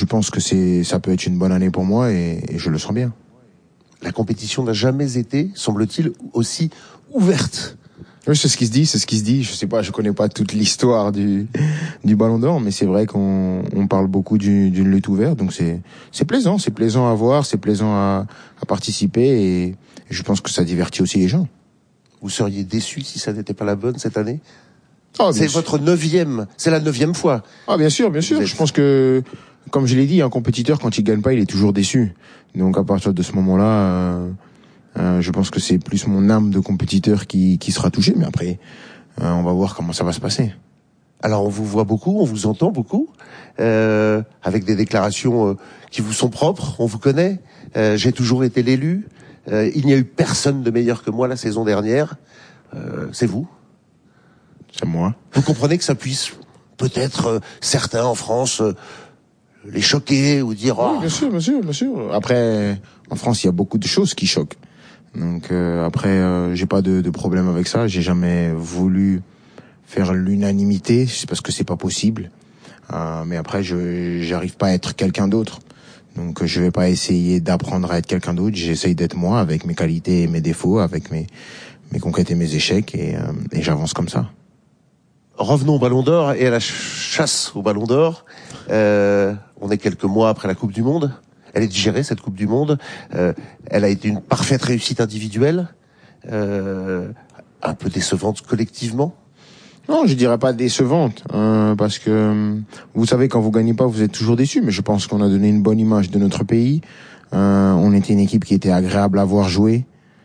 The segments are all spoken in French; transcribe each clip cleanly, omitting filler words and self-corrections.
pense que ça peut être une bonne année pour moi et je le sens bien. La compétition n'a jamais été, semble-t-il, aussi ouverte. Oui, c'est ce qui se dit. Je sais pas, je connais pas toute l'histoire du Ballon d'Or, mais c'est vrai qu'on parle beaucoup d'une lutte ouverte, donc c'est plaisant à voir, c'est plaisant à participer et je pense que ça divertit aussi les gens. Vous seriez déçu si ça n'était pas la bonne cette année? C'est la 9e fois. Ah, bien sûr. Je pense que, comme je l'ai dit, un compétiteur, quand il gagne pas, il est toujours déçu. Donc, à partir de ce moment-là, je pense que c'est plus mon âme de compétiteur qui sera touchée. Mais après, on va voir comment ça va se passer. Alors, on vous voit beaucoup, on vous entend beaucoup, avec des déclarations qui vous sont propres. On vous connaît. J'ai toujours été l'élu. Il n'y a eu personne de meilleur que moi la saison dernière. C'est vous. C'est moi. Vous comprenez que ça puisse peut-être certains en France les choquer ou dire Oui, bien sûr. Après, en France, il y a beaucoup de choses qui choquent. Donc après, j'ai pas de problème avec ça. J'ai jamais voulu faire l'unanimité, c'est parce que c'est pas possible. Mais après, j'arrive pas à être quelqu'un d'autre. Donc je vais pas essayer d'apprendre à être quelqu'un d'autre. J'essaye d'être moi avec mes qualités et mes défauts, avec mes conquêtes et mes échecs, et j'avance comme ça. Revenons au Ballon d'Or et à la chasse au Ballon d'Or. On est quelques mois après la Coupe du Monde. Elle est digérée, cette Coupe du Monde. Elle a été une parfaite réussite individuelle, un peu décevante collectivement. Non, je dirais pas décevante, parce que vous savez, quand vous gagnez pas, vous êtes toujours déçu. Mais je pense qu'on a donné une bonne image de notre pays. On était une équipe qui était agréable à voir jouer.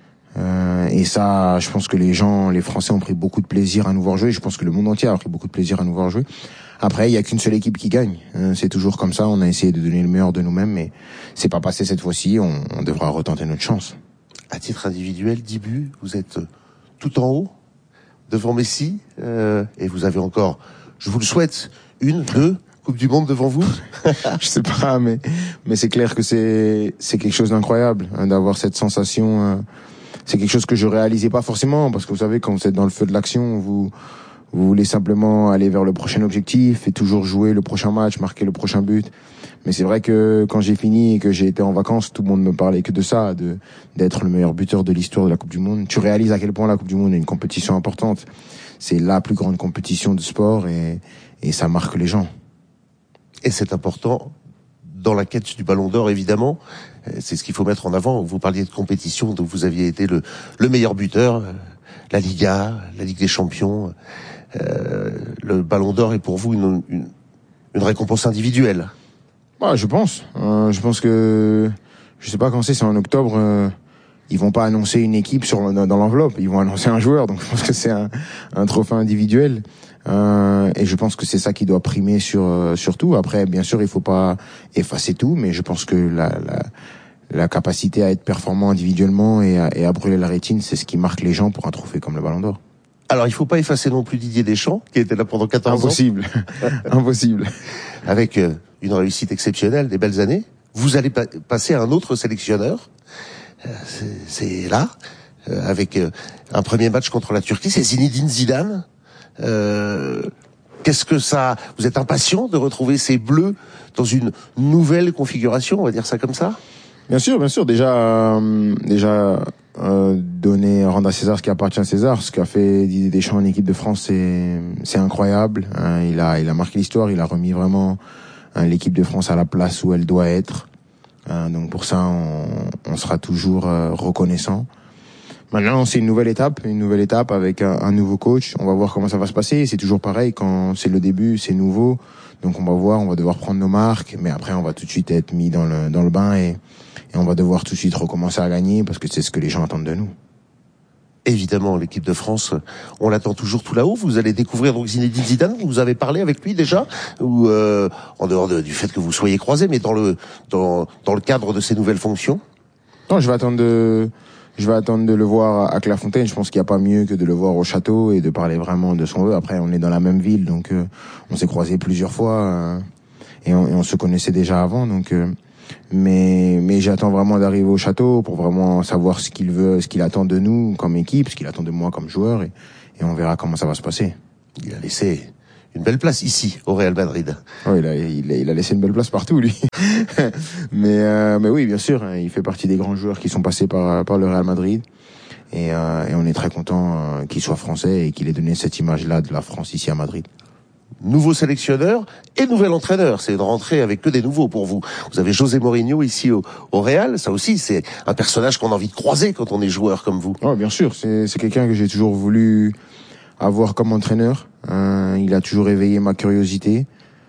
Et ça, je pense que les Français ont pris beaucoup de plaisir à nous voir jouer. Je pense que le monde entier a pris beaucoup de plaisir à nous voir jouer. Après, il y a qu'une seule équipe qui gagne. C'est toujours comme ça. On a essayé de donner le meilleur de nous-mêmes, mais c'est pas passé cette fois-ci. On devra retenter notre chance. À titre individuel, 10 buts, vous êtes tout en haut, devant Messi, et vous avez encore, je vous le souhaite, 2 Coupes du Monde devant vous. Je sais pas, mais c'est clair que c'est quelque chose d'incroyable, d'avoir cette sensation. C'est quelque chose que je réalisais pas forcément, parce que vous savez, quand vous êtes dans le feu de l'action, vous voulez simplement aller vers le prochain objectif et toujours jouer le prochain match, marquer le prochain but. Mais c'est vrai que quand j'ai fini et que j'ai été en vacances, tout le monde me parlait que de ça, d'être le meilleur buteur de l'histoire de la Coupe du Monde. Tu réalises à quel point la Coupe du Monde est une compétition importante. C'est la plus grande compétition de sport et ça marque les gens. Et c'est important dans la quête du Ballon d'Or, évidemment. C'est ce qu'il faut mettre en avant. Vous parliez de compétition, donc vous aviez été le meilleur buteur, la Liga, la Ligue des Champions. Le Ballon d'Or est pour vous une récompense individuelle. Ouais, je pense. Je pense que, je sais pas quand c'est en octobre. Ils vont pas annoncer une équipe dans l'enveloppe. Ils vont annoncer un joueur. Donc je pense que c'est un trophée individuel. Et je pense que c'est ça qui doit primer sur tout. Après, bien sûr, il faut pas effacer tout, mais je pense que la capacité à être performant individuellement et à brûler la rétine, c'est ce qui marque les gens pour un trophée comme le Ballon d'Or. Alors, il faut pas effacer non plus Didier Deschamps, qui était là pendant 14 Impossible. ans. Impossible. Avec une réussite exceptionnelle, des belles années. Vous allez passer à un autre sélectionneur. C'est là, avec un premier match contre la Turquie, c'est Zinedine Zidane. Qu'est-ce que ça... Vous êtes impatient de retrouver ces Bleus dans une nouvelle configuration, on va dire ça comme ça? Bien sûr. Déjà, rendre à César ce qui appartient à César. Ce qu'a fait Didier Deschamps en équipe de France, c'est incroyable. Il a marqué l'histoire. Il a remis vraiment l'équipe de France à la place où elle doit être. Donc pour ça, on sera toujours reconnaissant. Maintenant, c'est une nouvelle étape avec un nouveau coach. On va voir comment ça va se passer. C'est toujours pareil, quand c'est le début, c'est nouveau. Donc on va voir, on va devoir prendre nos marques, mais après on va tout de suite être mis dans le bain et on va devoir tout de suite recommencer à gagner parce que c'est ce que les gens attendent de nous. Évidemment, l'équipe de France, on l'attend toujours tout là-haut. Vous allez découvrir donc Zinedine Zidane. Vous avez parlé avec lui déjà, ou en dehors du fait que vous soyez croisés, mais dans le cadre de ses nouvelles fonctions? Non, je vais attendre de le voir à Clairefontaine. Je pense qu'il n'y a pas mieux que de le voir au château et de parler vraiment de son vœu. Après, on est dans la même ville, donc on s'est croisés plusieurs fois et on se connaissait déjà avant. Donc, mais j'attends vraiment d'arriver au château pour vraiment savoir ce qu'il veut, ce qu'il attend de nous comme équipe, ce qu'il attend de moi comme joueur, et on verra comment ça va se passer. Il a laissé une belle place ici, au Real Madrid. Oh, il a laissé une belle place partout, lui. mais oui, bien sûr, il fait partie des grands joueurs qui sont passés par le Real Madrid. Et on est très content qu'il soit français et qu'il ait donné cette image-là de la France ici à Madrid. Nouveau sélectionneur et nouvel entraîneur. C'est une rentrée avec que des nouveaux pour vous. Vous avez José Mourinho ici au Real. Ça aussi, c'est un personnage qu'on a envie de croiser quand on est joueur comme vous. Oh, bien sûr. C'est quelqu'un que j'ai toujours voulu avoir comme entraîneur. Il a toujours éveillé ma curiosité.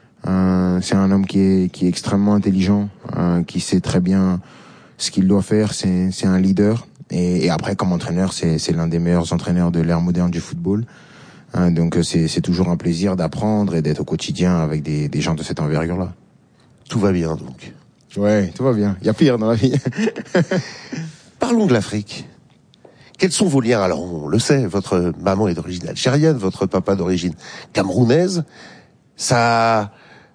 C'est un homme qui est extrêmement intelligent, qui sait très bien ce qu'il doit faire. C'est un leader. Et après, comme entraîneur, c'est l'un des meilleurs entraîneurs de l'ère moderne du football. Donc c'est toujours un plaisir d'apprendre et d'être au quotidien avec des gens de cette envergure-là. Tout va bien donc. Ouais, tout va bien. Il y a pire dans la vie. Parlons de l'Afrique. Quels sont vos liens? Alors on le sait, votre maman est d'origine algérienne, votre papa d'origine camerounaise. Ça,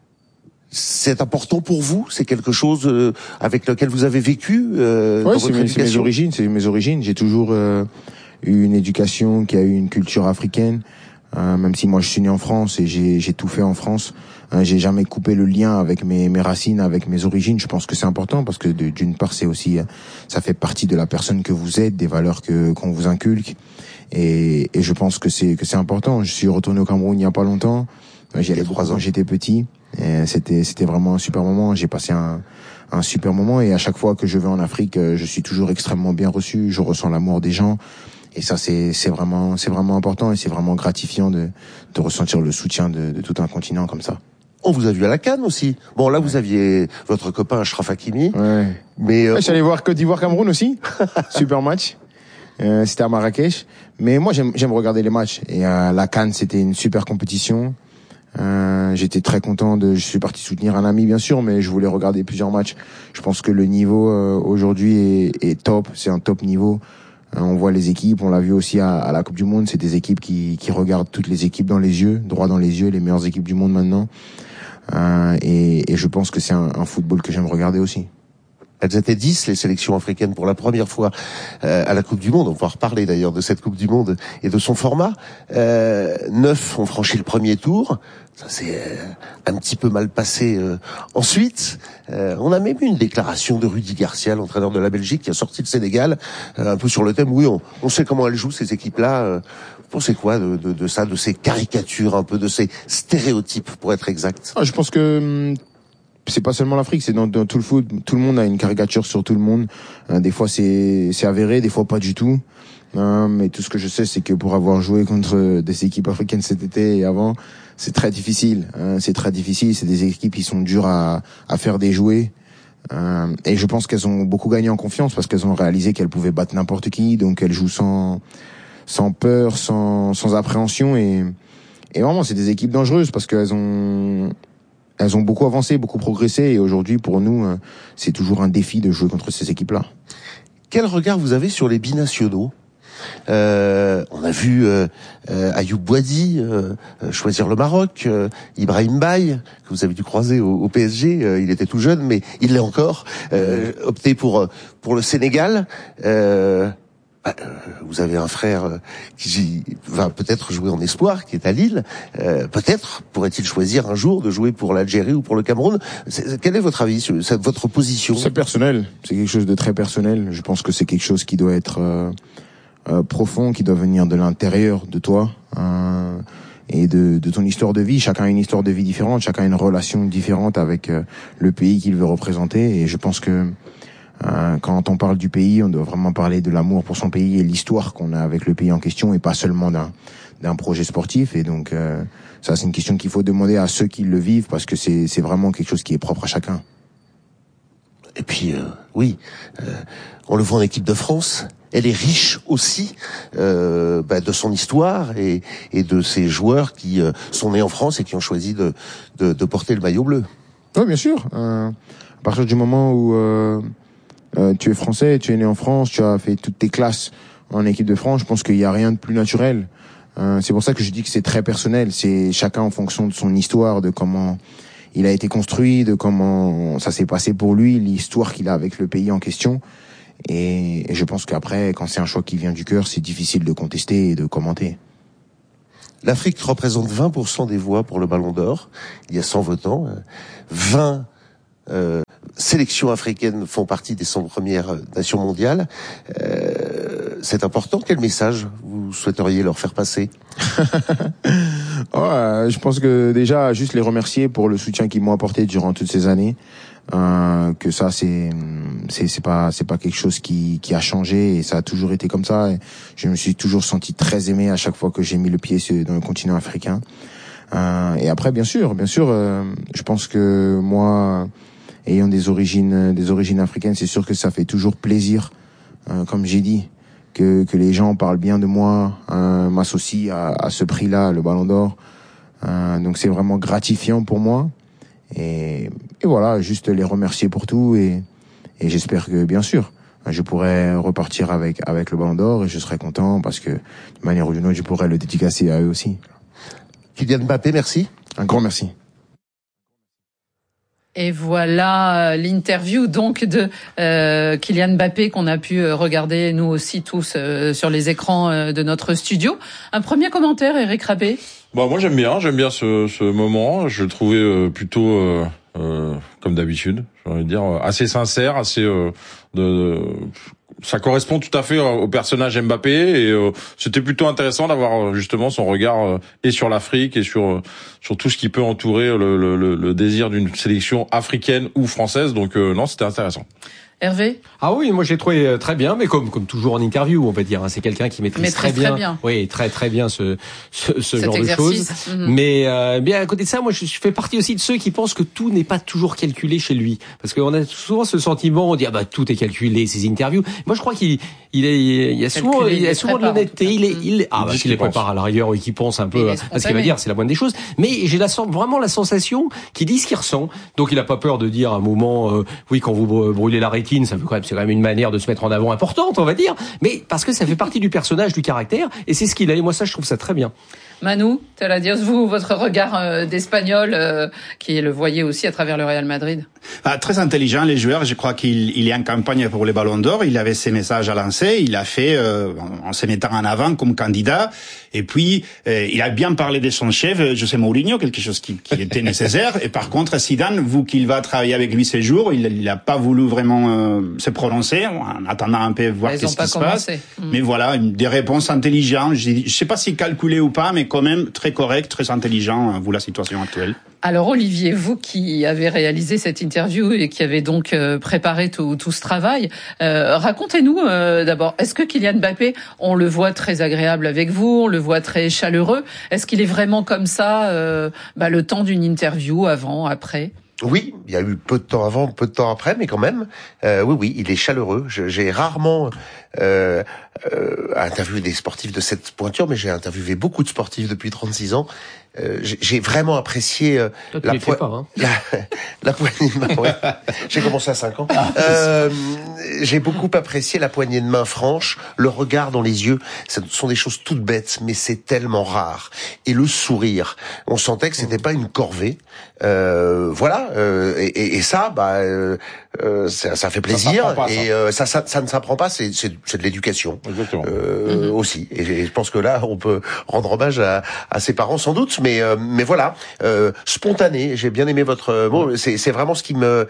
c'est important pour vous? C'est quelque chose avec lequel vous avez vécu dans votre éducation? C'est mes origines. J'ai toujours eu une éducation qui a eu une culture africaine. Même si moi je suis né en France et j'ai tout fait en France, j'ai jamais coupé le lien avec mes racines, avec mes origines. Je pense que c'est important parce que d'une part c'est aussi, ça fait partie de la personne que vous êtes, des valeurs qu'on vous inculque, et je pense que c'est important. Je suis retourné au Cameroun il y a pas longtemps. J'y allais beaucoup quand j'étais petit. C'était vraiment un super moment. J'ai passé un super moment, et à chaque fois que je vais en Afrique, je suis toujours extrêmement bien reçu. Je ressens l'amour des gens. Et ça, c'est vraiment important, et c'est vraiment gratifiant de ressentir le soutien de tout un continent comme ça. On vous a vu à la CAN aussi. Bon, là, vous aviez votre copain Achraf Hakimi. Ouais. Mais je suis allé voir Côte d'Ivoire-Cameroun aussi. Super match. C'était à Marrakech. Mais moi, j'aime regarder les matchs. Et la CAN, c'était une super compétition. J'étais très content je suis parti soutenir un ami, bien sûr, mais je voulais regarder plusieurs matchs. Je pense que le niveau aujourd'hui est top. C'est un top niveau. On voit les équipes, on l'a vu aussi à la Coupe du Monde, c'est des équipes qui regardent toutes les équipes dans les yeux, droit dans les yeux, les meilleures équipes du monde maintenant. Et je pense que c'est un football que j'aime regarder aussi. Elles étaient 10, les sélections africaines, pour la première fois à la Coupe du Monde. On va reparler d'ailleurs de cette Coupe du Monde et de son format. 9 ont franchi le premier tour. Ça s'est un petit peu mal passé ensuite. On a même eu une déclaration de Rudi Garcia, l'entraîneur de la Belgique, qui a sorti le Sénégal, un peu sur le thème, oui, on sait comment elles jouent, ces équipes-là. Vous pensez quoi de ça, de ces caricatures, un peu de ces stéréotypes, pour être exact? Je pense que c'est pas seulement l'Afrique, c'est dans tout le foot. Tout le monde a une caricature sur tout le monde. Des fois c'est avéré, des fois pas du tout. Mais tout ce que je sais, c'est que pour avoir joué contre des équipes africaines cet été et avant, c'est très difficile. C'est très difficile. C'est des équipes qui sont dures à faire déjouer. Et je pense qu'elles ont beaucoup gagné en confiance parce qu'elles ont réalisé qu'elles pouvaient battre n'importe qui. Donc elles jouent sans peur, sans appréhension. Et vraiment, c'est des équipes dangereuses parce qu'elles ont beaucoup avancé, beaucoup progressé, et aujourd'hui, pour nous, c'est toujours un défi de jouer contre ces équipes-là. Quel regard vous avez sur les binationaux? On a vu Ayoub Boadi choisir le Maroc, Ibrahim Baye, que vous avez dû croiser au PSG, il était tout jeune, mais il l'est encore, opté pour le Sénégal. Vous avez un frère qui va peut-être jouer en espoir, qui est à Lille. Peut-être pourrait-il choisir un jour de jouer pour l'Algérie ou pour le Cameroun. Quel est votre avis, votre position? C'est personnel. C'est quelque chose de très personnel. Je pense que c'est quelque chose qui doit être profond, qui doit venir de l'intérieur de toi et de ton histoire de vie. Chacun a une histoire de vie différente. Chacun a une relation différente avec le pays qu'il veut représenter. Et je pense que quand on parle du pays, on doit vraiment parler de l'amour pour son pays et l'histoire qu'on a avec le pays en question, et pas seulement d'un projet sportif. Et donc ça, c'est une question qu'il faut demander à ceux qui le vivent, parce que c'est vraiment quelque chose qui est propre à chacun. Et puis oui, on le voit en équipe de France, elle est riche aussi de son histoire et de ses joueurs qui sont nés en France et qui ont choisi de porter le maillot bleu. Oui, bien sûr. À partir du moment où tu es français, tu es né en France, tu as fait toutes tes classes en équipe de France, je pense qu'il n'y a rien de plus naturel. C'est pour ça que je dis que c'est très personnel. C'est chacun en fonction de son histoire, de comment il a été construit, de comment ça s'est passé pour lui, l'histoire qu'il a avec le pays en question. Et je pense qu'après, quand c'est un choix qui vient du cœur, c'est difficile de contester et de commenter. L'Afrique représente 20% des voix pour le Ballon d'Or. Il y a 100 votants. 20 sélections africaines font partie des 100 premières nations mondiales. C'est important. Quel message vous souhaiteriez leur faire passer? Je pense que déjà, juste les remercier pour le soutien qu'ils m'ont apporté durant toutes ces années. Que ça, c'est pas quelque chose qui a changé, et ça a toujours été comme ça. Et je me suis toujours senti très aimé à chaque fois que j'ai mis le pied dans le continent africain. Et après, bien sûr, je pense que moi, ayant des origines africaines, c'est sûr que ça fait toujours plaisir, comme j'ai dit, que les gens parlent bien de moi, m'associent à ce prix-là, le Ballon d'Or. Donc c'est vraiment gratifiant pour moi. Et voilà, juste les remercier pour tout, et j'espère que, bien sûr, je pourrai repartir avec le Ballon d'Or, et je serai content parce que, d'une manière ou d'une autre, je pourrai le dédicacer à eux aussi. Kylian Mbappé, merci. Un grand merci. Et voilà l'interview donc de Kylian Mbappé qu'on a pu regarder nous aussi tous sur les écrans de notre studio. Un premier commentaire, Eric Rabé? Moi j'aime bien ce moment. Je le trouvais plutôt comme d'habitude, j'ai envie de dire assez sincère, assez ça correspond tout à fait au personnage Mbappé, et c'était plutôt intéressant d'avoir justement son regard et sur l'Afrique et sur tout ce qui peut entourer le désir d'une sélection africaine ou française. Donc non, c'était intéressant. Hervé? Ah oui, moi j'ai trouvé très bien, mais comme toujours en interview, on va dire. C'est quelqu'un qui maîtrise très bien. Oui, très bien ce genre exercice. De choses. Mais bien à côté de ça, moi je fais partie aussi de ceux qui pensent que tout n'est pas toujours calculé chez lui, parce qu'on a souvent ce sentiment, on dit tout est calculé, ces interviews. Moi je crois qu'il y a souvent de l'honnêteté. S'il les prépare à l'arrière, et qu'il pense un peu à ce qu'il va dire, c'est la moindre des choses. Mais j'ai vraiment la sensation qu'il dit ce qu'il ressent. Donc il a pas peur de dire à un moment, oui, quand vous brûlez la rétine, c'est quand même une manière de se mettre en avant importante, on va dire, mais parce que ça fait partie du personnage, du caractère, et c'est ce qu'il a. Et moi, ça, je trouve ça très bien. Manu, Teladios, vous, votre regard d'Espagnol, qui le voyez aussi à travers le Real Madrid. Très intelligent, les joueurs. Je crois qu'il est en campagne pour les Ballons d'Or. Il avait ses messages à lancer. Il a fait en se mettant en avant comme candidat. Et puis, il a bien parlé de son chef, José Mourinho, quelque chose qui était nécessaire. Et par contre, Zidane, vu qu'il va travailler avec lui ces jours, il n'a pas voulu vraiment se prononcer, en attendant un peu voir qu'est-ce qui se passe. Mais voilà, des réponses intelligentes. Je sais pas si calculées ou pas, mais quand même très correct, très intelligent, vu la situation actuelle. Alors Olivier, vous qui avez réalisé cette interview et qui avez donc préparé tout ce travail, racontez-nous d'abord, est-ce que Kylian Mbappé, on le voit très agréable avec vous, on le voit très chaleureux, est-ce qu'il est vraiment comme ça le temps d'une interview, avant, après ? Oui, il y a eu peu de temps avant, peu de temps après, mais quand même, oui, il est chaleureux. J'ai rarement interviewé des sportifs de cette pointure, mais j'ai interviewé beaucoup de sportifs depuis 36 ans. J'ai vraiment apprécié la poignée de main. Ouais. J'ai commencé à 5 ans. J'ai beaucoup apprécié la poignée de main franche, le regard dans les yeux. Ce sont des choses toutes bêtes, mais c'est tellement rare. Et le sourire, on sentait que c'était pas une corvée. Voilà. Et ça, ça fait plaisir. Ça ne s'apprend pas. C'est de l'éducation. Aussi. Et je pense que là, on peut rendre hommage à ses parents sans doute. Mais voilà, spontané. J'ai bien aimé votre mot. C'est vraiment ce qui me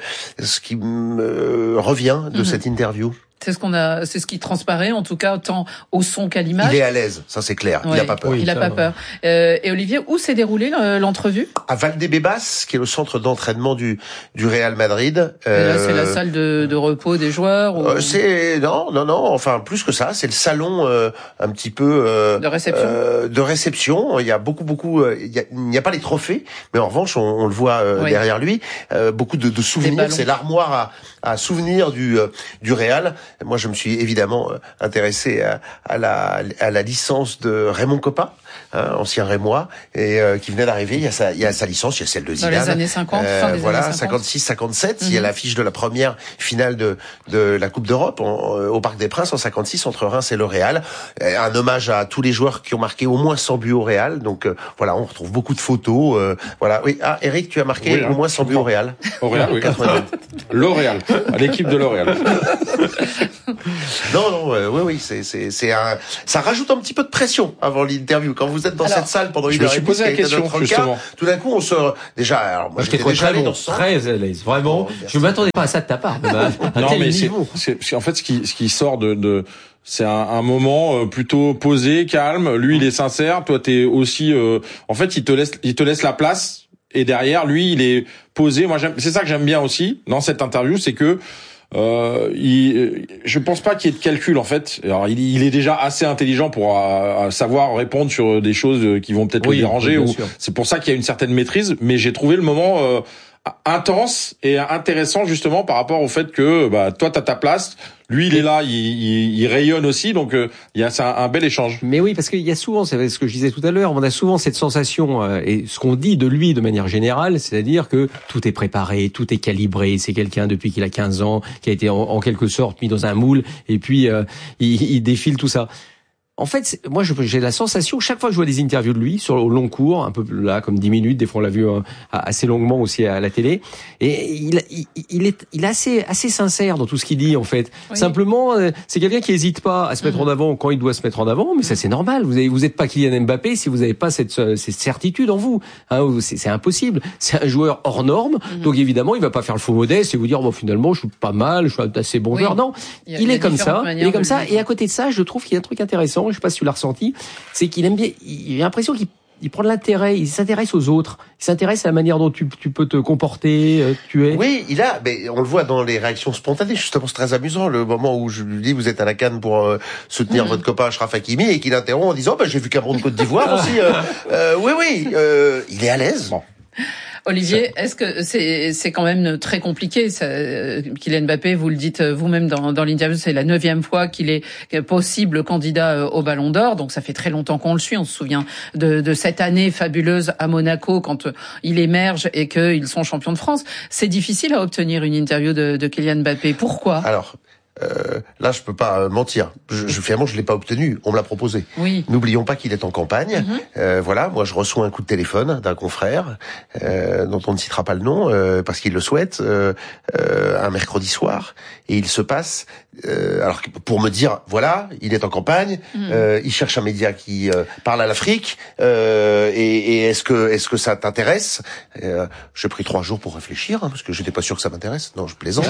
revient de cette interview. C'est ce qui transparaît, en tout cas, tant au son qu'à l'image. Il est à l'aise, ça c'est clair. Ouais, il a pas peur. Il a pas peur. Et Olivier, où s'est déroulée l'entrevue ? À Valdebebas, qui est le centre d'entraînement du Real Madrid. Et là, c'est la salle de repos des joueurs ou... Non. Enfin, plus que ça, c'est le salon un petit peu de réception. De réception. Il y a beaucoup. Il n'y a pas les trophées, mais en revanche, on le voit derrière lui. Beaucoup de souvenirs. C'est l'armoire à souvenirs du Real. Moi, je me suis évidemment intéressé à la licence de Raymond Kopa, ancien Rémois, et qui venait d'arriver. Il y a sa licence, il y a celle de Zidane. Dans les années 50, fin des années 50. 56-57. Il y a l'affiche de la première finale de la Coupe d'Europe au Parc des Princes en 56 entre Reims et le Real. Un hommage à tous les joueurs qui ont marqué au moins 100 buts au Real. Donc voilà, on retrouve beaucoup de photos. Voilà. Oui. Ah, Eric, tu as marqué au moins 100 buts au Real. Au Real, oui. L'Oréal, à l'équipe de L'Oréal. Oui, ça rajoute un petit peu de pression avant l'interview. Quand vous êtes dans cette salle pendant une heure et demie, posé la question, justement. Tout d'un coup, on se, déjà, alors, moi, j'étais très bon, très à l'aise, vraiment. Je m'attendais pas à ça de ta part. Non, mais c'est en fait, ce qui sort de c'est un moment plutôt posé, calme. Lui, il est sincère. Toi, t'es aussi, en fait, il te laisse la place. Et derrière, lui, il est posé. Moi, c'est ça que j'aime bien aussi dans cette interview, c'est que je pense pas qu'il y ait de calcul en fait. Alors il est déjà assez intelligent pour savoir répondre sur des choses qui vont peut-être le déranger. Ou c'est pour ça qu'il y a une certaine maîtrise. Mais j'ai trouvé le moment intense et intéressant justement par rapport au fait que toi t'as ta place, lui il est là, il rayonne aussi, donc c'est un bel échange. Mais oui, parce qu'il y a souvent, c'est ce que je disais tout à l'heure, on a souvent cette sensation et ce qu'on dit de lui de manière générale, c'est-à-dire que tout est préparé, tout est calibré, c'est quelqu'un depuis qu'il a 15 ans qui a été en quelque sorte mis dans un moule et puis il défile tout ça. En fait, moi, j'ai la sensation, chaque fois que je vois des interviews de lui, au long cours, un peu là, comme 10 minutes, des fois on l'a vu assez longuement aussi à la télé, et il est assez sincère dans tout ce qu'il dit, en fait. Oui. Simplement, c'est quelqu'un qui hésite pas à se mettre en avant quand il doit se mettre en avant, mais ça c'est normal. Vous êtes pas Kylian Mbappé si vous n'avez pas cette certitude en vous. Hein, c'est impossible. C'est un joueur hors norme, donc évidemment, il va pas faire le faux modeste et vous dire, bon, finalement, je suis pas mal, je suis un assez bon joueur. Non, il est comme ça, et à côté de ça, je trouve qu'il y a un truc intéressant. Je sais pas si tu l'as ressenti, c'est qu'il aime bien, il a l'impression qu'il prend de l'intérêt, il s'intéresse aux autres, il s'intéresse à la manière dont tu peux te comporter, Oui, mais on le voit dans les réactions spontanées, justement, c'est très amusant, le moment où je lui dis, vous êtes à la CAN pour soutenir votre copain Achraf Hakimi, et qu'il interrompt en disant, j'ai vu Cameroun-Côte d'Ivoire aussi, il est à l'aise. Bon. Olivier, est-ce que c'est quand même très compliqué Kylian Mbappé, vous le dites vous-même dans l'interview, c'est la 9e fois qu'il est possible candidat au Ballon d'Or, donc ça fait très longtemps qu'on le suit. On se souvient de cette année fabuleuse à Monaco quand il émerge et qu'ils sont champions de France. C'est difficile à obtenir une interview de Kylian Mbappé. Pourquoi ? Alors, là, je peux pas mentir. Finalement, je l'ai pas obtenu. On me l'a proposé. Oui. N'oublions pas qu'il est en campagne. Voilà. Moi, je reçois un coup de téléphone d'un confrère dont on ne citera pas le nom parce qu'il le souhaite un mercredi soir, et il se passe alors pour me dire voilà, il est en campagne, il cherche un média qui parle à l'Afrique et est-ce que ça t'intéresse? J'ai pris 3 jours pour réfléchir parce que j'étais pas sûr que ça m'intéresse. Non, je plaisante.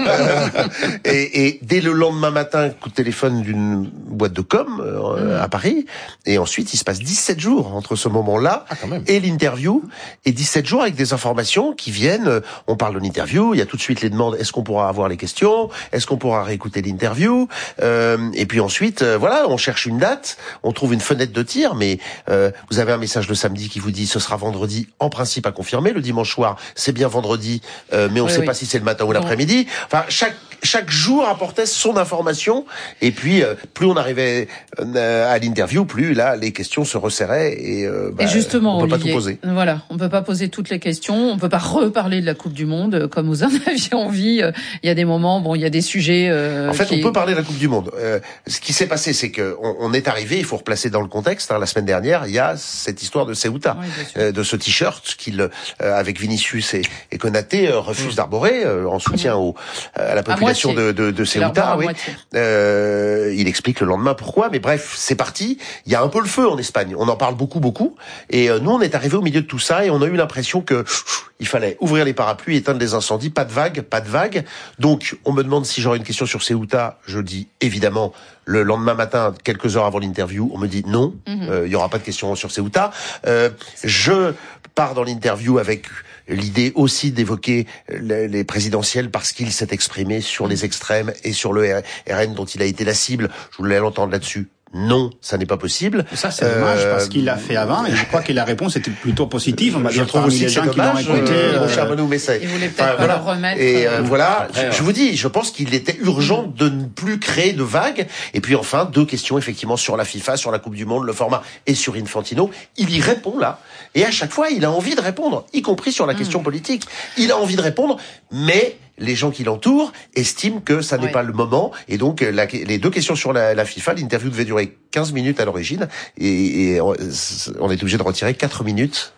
Et dès le lendemain matin, coup de téléphone d'une boîte de com à Paris, et ensuite il se passe 17 jours entre ce moment-là et l'interview, et 17 jours avec des informations qui viennent. On parle de l'interview, il y a tout de suite les demandes, est-ce qu'on pourra avoir les questions, est-ce qu'on pourra réécouter l'interview, et puis ensuite voilà, on cherche une date, on trouve une fenêtre de tir, mais vous avez un message le samedi qui vous dit ce sera vendredi, en principe à confirmer. Le dimanche soir c'est bien vendredi, mais on ne sait pas si c'est le matin ou l'après-midi. Enfin, chaque jour apportait son information, et puis plus on arrivait à l'interview, plus là les questions se resserraient, et justement, on peut Olivier, pas tout poser. Voilà, on peut pas poser toutes les questions, on peut pas reparler de la Coupe du Monde comme vous en aviez envie. Il y a des moments, il y a des sujets. En fait, on peut parler de la Coupe du Monde. Ce qui s'est passé, c'est que on est arrivé. Il faut replacer dans le contexte. La semaine dernière, il y a cette histoire de Ceuta, de ce t-shirt qu'il, avec Vinicius et Konaté, refuse d'arborer en soutien à la population de Ceuta. Oui. Il explique le lendemain pourquoi. Mais bref, c'est parti. Il y a un peu le feu en Espagne. On en parle beaucoup. Et nous, on est arrivé au milieu de tout ça, et on a eu l'impression que il fallait ouvrir les parapluies, éteindre les incendies. Pas de vague. Donc, on me demande si j'aurais une question sur Ceuta. Je dis évidemment. Le lendemain matin, quelques heures avant l'interview, on me dit non, il y aura pas de question sur Ceuta. Je pars dans l'interview avec l'idée aussi d'évoquer les présidentielles parce qu'il s'est exprimé sur les extrêmes et sur le RN dont il a été la cible. Je voulais l'entendre là-dessus. Non, ça n'est pas possible. Ça, c'est dommage parce qu'il l'a fait avant, et je crois que la réponse était plutôt positive. On va je dire trouve aussi les gens qui l'ont écouté. Il voulait peut-être pas le remettre. Et voilà, je vous dis, je pense qu'il était urgent de ne plus créer de vagues. Et puis enfin, 2 questions effectivement sur la FIFA, sur la Coupe du Monde, le format, et sur Infantino. Il y répond là, et à chaque fois, il a envie de répondre, y compris sur la question politique. Il a envie de répondre, mais les gens qui l'entourent estiment que ça n'est pas le moment, et donc les 2 questions sur la FIFA, l'interview devait durer 15 minutes à l'origine, et on est obligé de retirer 4 minutes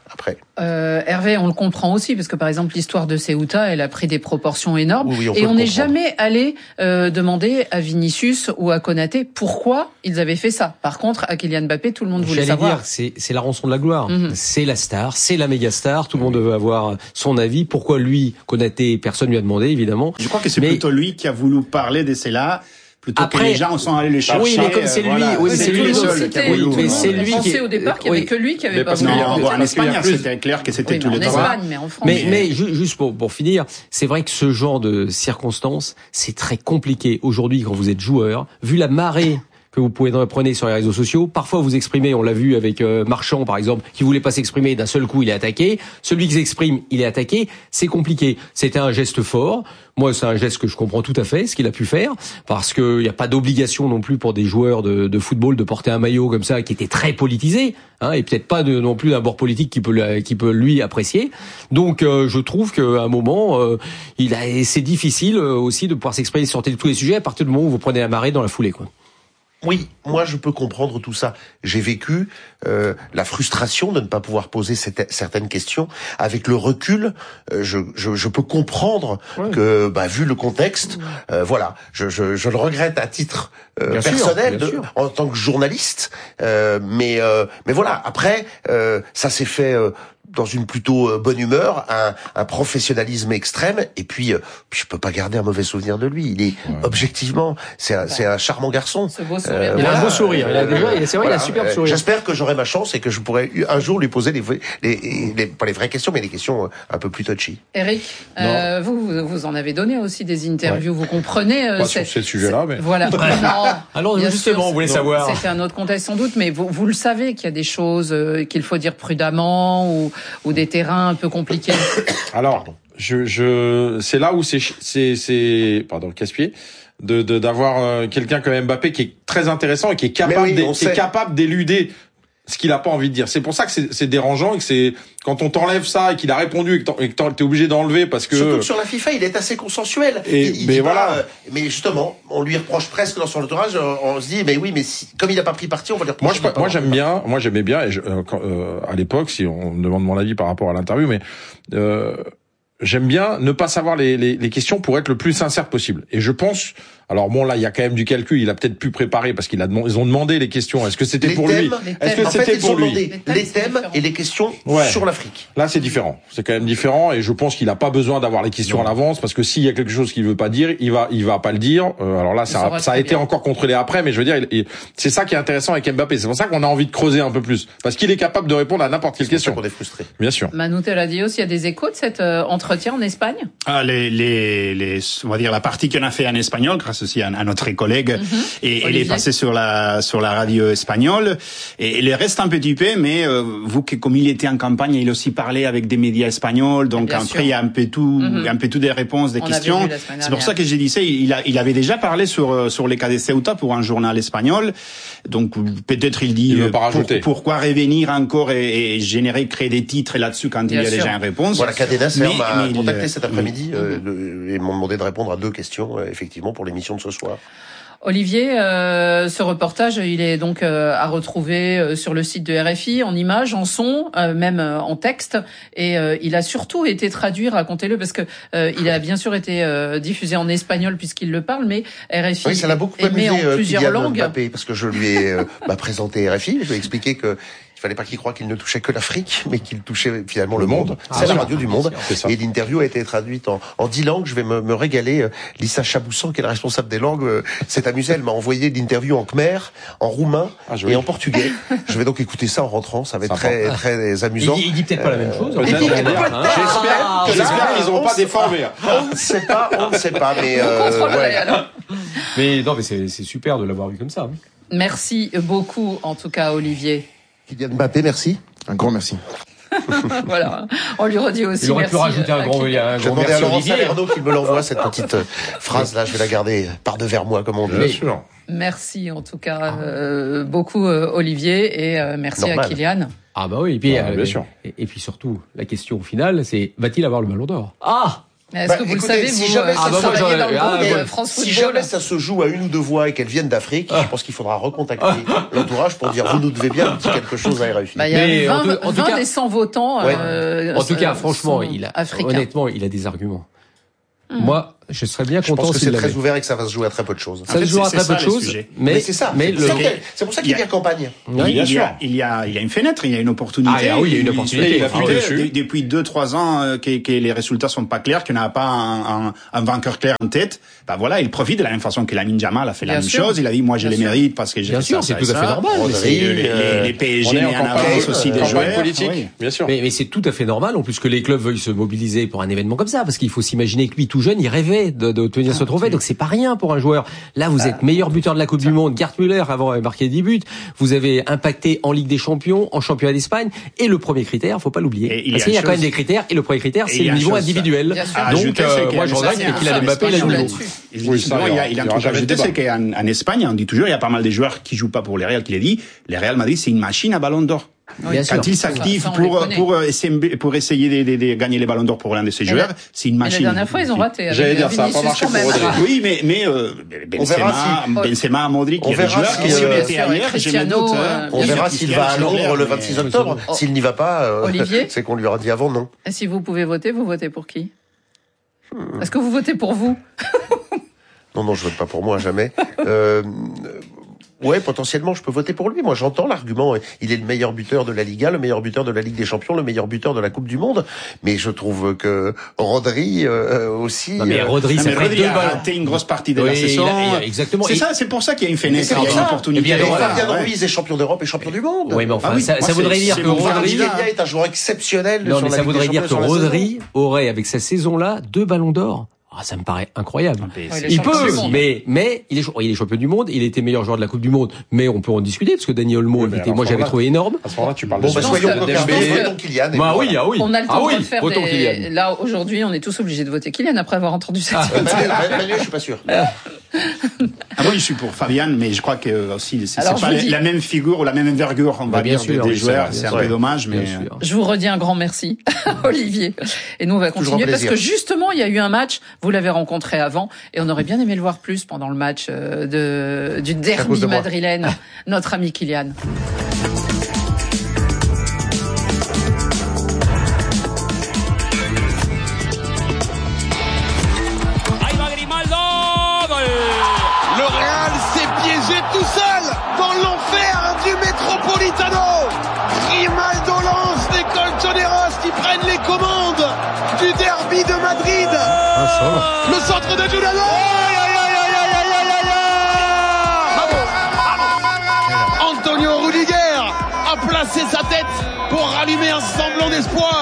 après. Hervé, on le comprend aussi parce que par exemple l'histoire de Ceuta, elle a pris des proportions énormes et on n'est jamais allé demander à Vinicius ou à Konaté pourquoi ils avaient fait ça. Par contre, à Kylian Mbappé, tout le monde voulait savoir. C'est la rançon de la gloire. C'est la star, c'est la méga star. Tout le monde veut avoir son avis. Pourquoi lui, Konaté, personne lui a demandé évidemment. Je crois que c'est plutôt lui qui a voulu parler de cela. Plutôt que les gens sont allés le chercher. Oui, mais comme c'est lui, c'est lui le seul qui a voulu. Mais c'est lui qui au départ qu'il y avait que lui qui avait pas voulu. En Espagne, c'était clair que c'était tous les trois. En Espagne, mais en France. Mais juste pour finir, c'est vrai que ce genre de circonstances, c'est très compliqué aujourd'hui quand vous êtes joueur, vu la marée que vous pouvez prendre sur les réseaux sociaux. Parfois, vous exprimez, on l'a vu avec Marchand, par exemple, qui voulait pas s'exprimer, d'un seul coup, il est attaqué. Celui qui s'exprime, il est attaqué. C'est compliqué. C'était un geste fort. Moi, c'est un geste que je comprends tout à fait, ce qu'il a pu faire, parce qu'il n'y a pas d'obligation non plus pour des joueurs de football de porter un maillot comme ça, qui était très politisé, hein, et peut-être pas non plus d'un bord politique qui peut lui apprécier. Donc, je trouve qu'à un moment, c'est difficile aussi de pouvoir s'exprimer sur tous les sujets à partir du moment où vous prenez la marée dans la foulée, quoi. Oui, moi je peux comprendre tout ça. J'ai vécu la frustration de ne pas pouvoir poser certaines questions. Avec le recul, je peux comprendre que, vu le contexte, voilà, je le regrette à titre personnel en tant que journaliste. Mais voilà. Après, ça s'est fait dans une plutôt bonne humeur, un professionnalisme extrême, et puis je peux pas garder un mauvais souvenir de lui. Il est objectivement, c'est un charmant garçon. Ce beau sourire. Il a un beau sourire. C'est vrai, il a un superbe sourire. J'espère que j'aurai ma chance et que je pourrai un jour lui poser pas les vraies questions, mais les questions un peu plus touchy. Eric, vous en avez donné aussi des interviews. Vous comprenez pas sur ce sujet-là, mais voilà. Non, alors justement, vous voulez savoir. C'était un autre contexte sans doute, mais vous le savez qu'il y a des choses qu'il faut dire prudemment ou des terrains un peu compliqués. Alors, c'est là où c'est pardon, casse-pied d'avoir quelqu'un comme Mbappé qui est très intéressant et qui est capable d'éluder ce qu'il a pas envie de dire. C'est pour ça que c'est dérangeant et que c'est quand on t'enlève ça et qu'il a répondu et que t'es obligé d'enlever parce que surtout que sur la FIFA il est assez consensuel. Mais justement on lui reproche presque dans son entourage. On se dit mais oui mais comme il a pas pris parti on va lui reprocher. Moi j'aimais bien et à l'époque si on me demande mon avis par rapport à l'interview mais j'aime bien ne pas savoir les questions pour être le plus sincère possible. Et je pense, alors bon là il y a quand même du calcul, il a peut-être pu préparer parce ils ont demandé les questions. Est-ce que c'était pour lui? Est-ce que c'était pour lui? Les thèmes et les questions sur l'Afrique. Là c'est différent. C'est quand même différent et je pense qu'il a pas besoin d'avoir les questions à l'avance parce que s'il y a quelque chose qu'il veut pas dire, il va pas le dire. Alors là ça a été encore contrôlé après, mais je veux dire c'est ça qui est intéressant avec Mbappé. C'est pour ça qu'on a envie de creuser un peu plus parce qu'il est capable de répondre à n'importe quelle question. On est frustré. Bien sûr. Manu Teladios, il y a des échos de cet entretien en Espagne? On va dire la partie qu'on a fait en espagnol grâce aussi à notre collègue et elle est passée sur la radio espagnole et il reste un petit peu mais vous que comme il était en campagne il aussi parlait avec des médias espagnols donc après il y a un peu tout des réponses des questions. C'est pour ça que j'ai dit ça, il avait déjà parlé sur les cas de Ceuta pour un journal espagnol donc peut-être il dit pourquoi revenir encore et créer des titres là-dessus quand il y a déjà une réponse. Voilà, Cadena m'a contacté cet après-midi et m'ont demandé de répondre à 2 questions effectivement pour l'émission de ce soir. Olivier, ce reportage, il est donc à retrouver sur le site de RFI, en images, en son, même en texte, et il a surtout été traduit, racontez-le, parce que il a bien sûr été diffusé en espagnol puisqu'il le parle, mais RFI ça l'a beaucoup amusé, en plusieurs langues. Mbappé, parce que je lui ai présenté RFI, je lui ai expliqué que il fallait pas qu'il croie qu'il ne touchait que l'Afrique, mais qu'il touchait finalement le monde. C'est la radio du monde. Et l'interview a été traduite en 10 langues. Je vais me régaler. Lisa Chaboussan, qui est la responsable des langues, s'est amusée. Elle m'a envoyé l'interview en khmer, en roumain et en portugais. Je vais donc écouter ça en rentrant. Ça va être très, très amusant. Il dit peut-être pas la même chose. J'espère qu'ils n'ont pas déformé. On ne sait pas, mais Mais non, mais c'est super de l'avoir vu comme ça. Merci beaucoup, en tout cas, Olivier. Kylian Mbappé, merci. Un grand merci. Voilà, on lui redit aussi. Il aurait pu rajouter un grand merci à Laurent Salerno qu'il me l'envoie cette petite phrase-là. Je vais la garder par devers moi, comme on dit. Bien sûr. Merci en tout cas beaucoup Olivier et merci à Kylian. Ah bah oui, et puis bien sûr. Et puis surtout la question finale, c'est va-t-il avoir le Ballon d'Or? Ah, Est-ce que vous le savez, si vous jamais travaillez dans le groupe France si Football. jamais ça se joue à 1 ou 2 voix et qu'elles viennent d'Afrique, je pense qu'il faudra recontacter l'entourage pour dire vous nous devez bien un petit quelque chose à RFI. Il y a 20 des 100 votants. En tout cas, franchement, honnêtement, il a des arguments. Moi, je serais bien content. Je pense que c'est s'il très ouvert et que ça va se jouer à très peu de choses. Ça se joue à très peu de choses, mais c'est ça. C'est pour ça qu'il y a campagne. Il y a une fenêtre, il y a une opportunité. Ah oui, il y a une opportunité. Depuis 2-3 ans que les résultats sont pas clairs, qu'il n'y a pas un vainqueur clair en tête. Bah voilà, il profite de la même façon que Lamine Yamal a fait la même chose. Il a dit moi j'ai les mérites parce que j'ai fait ça. Bien sûr, c'est tout à fait normal. Les PSG met en avance aussi des joueurs politiques. Bien sûr. Mais c'est tout à fait normal en plus que les clubs veuillent se mobiliser pour un événement comme ça, parce qu'il faut s'imaginer que lui tout jeune, il rêvait d'obtenir ce trophée, donc c'est pas rien pour un joueur. Là, vous êtes meilleur buteur de la Coupe du Monde. Gerd Müller avant avait marqué 10 buts. Vous avez impacté en Ligue des Champions, en Championnat d'Espagne, et le premier critère, faut pas l'oublier. Parce qu'il y a quand même des critères, et le premier critère, c'est le niveau individuel. Donc, moi, je regrette que Kylian Mbappé, il a le niveau. Il y a un truc à ajouter, c'est qu'en Espagne, on dit toujours, il y a pas mal de joueurs qui jouent pas pour les Real, qui l'a dit, les Real Madrid, c'est une machine à Ballon d'Or. Quand ils s'activent pour essayer de gagner les ballons d'or pour l'un de ces joueurs, c'est une machine. La dernière fois, ils ont raté. J'allais dire, ça n'a pas marché pour Rodri. Oui, mais Benzema, Modric, il y a des joueurs qui, si on était ailleurs, j'ai mes doutes. On verra s'il va à Londres le 26 octobre. S'il n'y va pas, Olivier, c'est qu'on lui aura dit avant non. Et si vous pouvez voter, vous votez pour qui? Est-ce que vous votez pour vous? Non, je vote pas pour moi, jamais. Ouais, potentiellement, je peux voter pour lui. Moi, j'entends l'argument. Il est le meilleur buteur de la Liga, le meilleur buteur de la Ligue des Champions, le meilleur buteur de la Coupe du Monde. Mais je trouve que Rodri aussi. Non, mais Rodri, ça fait 2 a raté une grosse partie de la saison. Exactement. C'est ça, c'est pour ça qu'il y a une fenêtre, il y a une opportunité. Fabien Ruiz est champion d'Europe et champion du monde. Oui, mais enfin, ça voudrait dire que Rodri est un joueur exceptionnel. Non, mais ça voudrait dire que Rodri aurait, avec sa saison-là, 2 ballons d'or. Ah, ça me paraît incroyable. Il peut, mais il est champion du monde, il était meilleur joueur de la Coupe du Monde, mais on peut en discuter, parce que Dani Olmo, moi j'avais trouvé énorme. À ce moment-là, tu parles de soyons Kylian. Bah oui, on a le temps de le faire. Là, aujourd'hui, on est tous obligés de voter Kylian après avoir entendu cette je suis pas sûr. Moi, je suis pour Fabian, mais je crois que aussi, c'est pas la même figure ou la même envergure, on va dire, des joueurs. C'est un peu dommage, mais. Je vous redis un grand merci, Olivier. Et nous, on va continuer parce que justement, il y a eu un match, vous l'avez rencontré avant, et on aurait bien aimé le voir plus pendant le match du derby madrilène, notre ami Kylian. Tout seul dans l'enfer du Metropolitano. Grimaldo lance les Colchoneros qui prennent les commandes du derby de Madrid. Le centre de Juliano. Antonio Rudiger a placé sa tête pour rallumer un semblant d'espoir.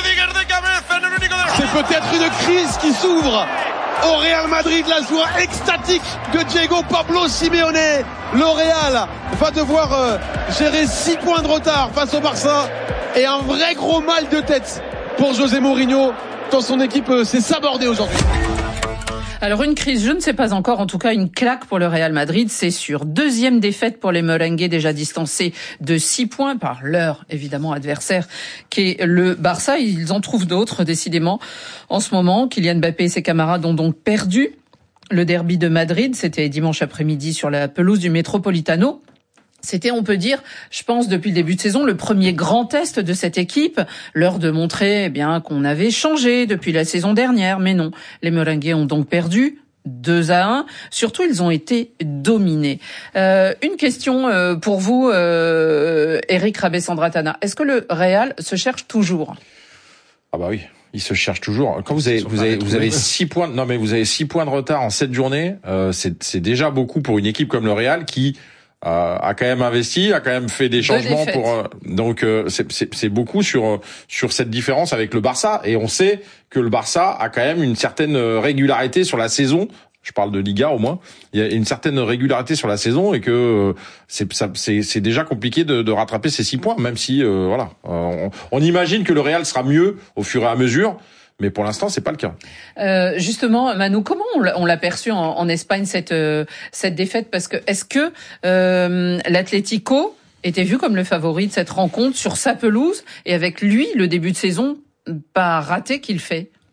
C'est peut-être une crise qui s'ouvre au Real Madrid, la joie extatique de Diego Pablo Simeone. Le Real va devoir gérer 6 points de retard face au Barça et un vrai gros mal de tête pour José Mourinho quand son équipe s'est sabordée aujourd'hui. Alors une crise, je ne sais pas encore, en tout cas une claque pour le Real Madrid, c'est sûr. 2e défaite pour les merengues, déjà distancés de 6 points par leur, évidemment, adversaire, qui est le Barça. Ils en trouvent d'autres, décidément, en ce moment. Kylian Mbappé et ses camarades ont donc perdu le derby de Madrid. C'était dimanche après-midi sur la pelouse du Metropolitano. C'était, on peut dire, je pense, depuis le début de saison, le premier grand test de cette équipe, l'heure de montrer eh bien qu'on avait changé depuis la saison dernière. Mais non, les merengues ont donc perdu 2-1. Surtout, ils ont été dominés. Une question pour vous, Eric Rabessandratana. Est-ce que le Real se cherche toujours? Ah bah oui. Il se cherche toujours. Quand vous avez 6 points, non mais vous avez 6 points de retard en 7 journées, c'est déjà beaucoup pour une équipe comme le Real qui a quand même investi, a quand même fait des changements donc c'est beaucoup sur cette différence avec le Barça, et on sait que le Barça a quand même une certaine régularité sur la saison. Je parle de Liga au moins. Il y a une certaine régularité sur la saison et que c'est déjà compliqué de rattraper ces 6 points, même si on imagine que le Real sera mieux au fur et à mesure. Mais pour l'instant, c'est pas le cas. Justement, Manu, comment on l'a perçu en Espagne cette défaite? Parce que est-ce que l'Atlético était vu comme le favori de cette rencontre sur sa pelouse, et avec lui le début de saison pas raté qu'il fait?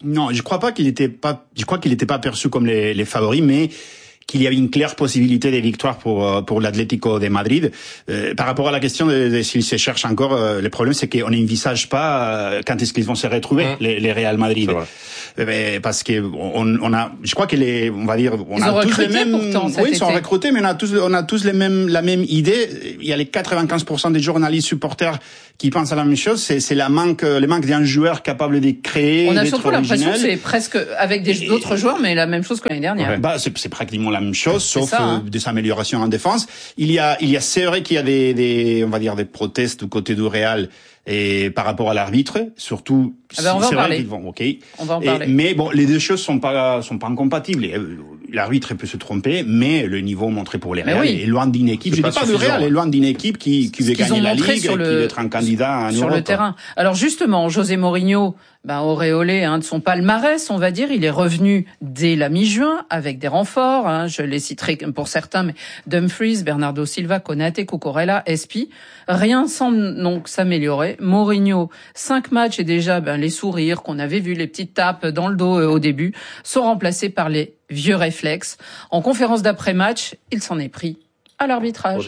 Non, je crois qu'il était pas perçu comme les favoris, mais qu'il y avait une claire possibilité de victoire pour l'Atlético de Madrid. Par rapport à la question de s'ils se cherchent encore, le problème c'est qu'on n'envisage pas quand est-ce qu'ils vont se retrouver les Real Madrid. Parce que je crois on va dire, on a tous les mêmes. Oui, ils sont recrutés, mais on a tous la même idée. Il y a les 95% des journalistes supporters qui pensent à la même chose. C'est le manque d'un joueur capable de créer. On a surtout l'impression que c'est presque avec d'autres joueurs, mais la même chose que l'année dernière. C'est pratiquement la même chose, sauf des améliorations en défense. C'est vrai qu'il y a des protestes du côté du Real et par rapport à l'arbitre, surtout. On va en parler. On va en parler. Mais bon, les deux choses sont pas incompatibles. L'arbitre peut se tromper, mais le niveau montré pour les Real est loin d'une équipe. Je dis pas du Real, est loin d'une équipe qui veut gagner la Ligue, qui veut être un candidat en Europe. Sur le terrain. Alors justement, José Mourinho, auréolé de son palmarès, on va dire, il est revenu dès la mi-juin avec des renforts. Je les citerai pour certains, mais Dumfries, Bernardo Silva, Konaté, Cucurella, Espi. Rien semble donc s'améliorer. Mourinho, 5 matchs et déjà les sourires qu'on avait vus, les petites tapes dans le dos au début, sont remplacés par les vieux réflexes. En conférence d'après-match, il s'en est pris à l'arbitrage.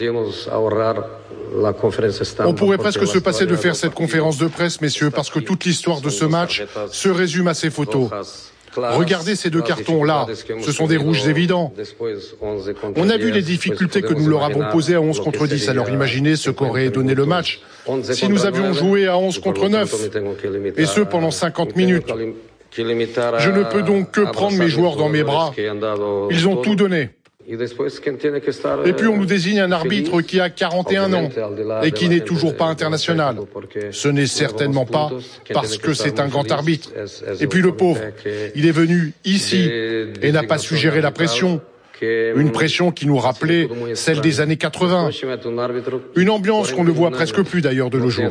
On pourrait presque se passer de faire cette conférence de presse, messieurs, parce que toute l'histoire de ce match se résume à ces photos. Regardez ces 2 cartons-là, ce sont des rouges évidents. On a vu les difficultés que nous leur avons posées à 11 contre 10, alors imaginez ce qu'aurait donné le match si nous avions joué à 11 contre 9, et ce pendant 50 minutes. Je ne peux donc que prendre mes joueurs dans mes bras. Ils ont tout donné. Et puis on nous désigne un arbitre qui a 41 ans et qui n'est toujours pas international. Ce n'est certainement pas parce que c'est un grand arbitre. Et puis le pauvre, il est venu ici et n'a pas su gérer la pression. Une pression qui nous rappelait celle des années 80. Une ambiance qu'on ne voit presque plus d'ailleurs de nos jours.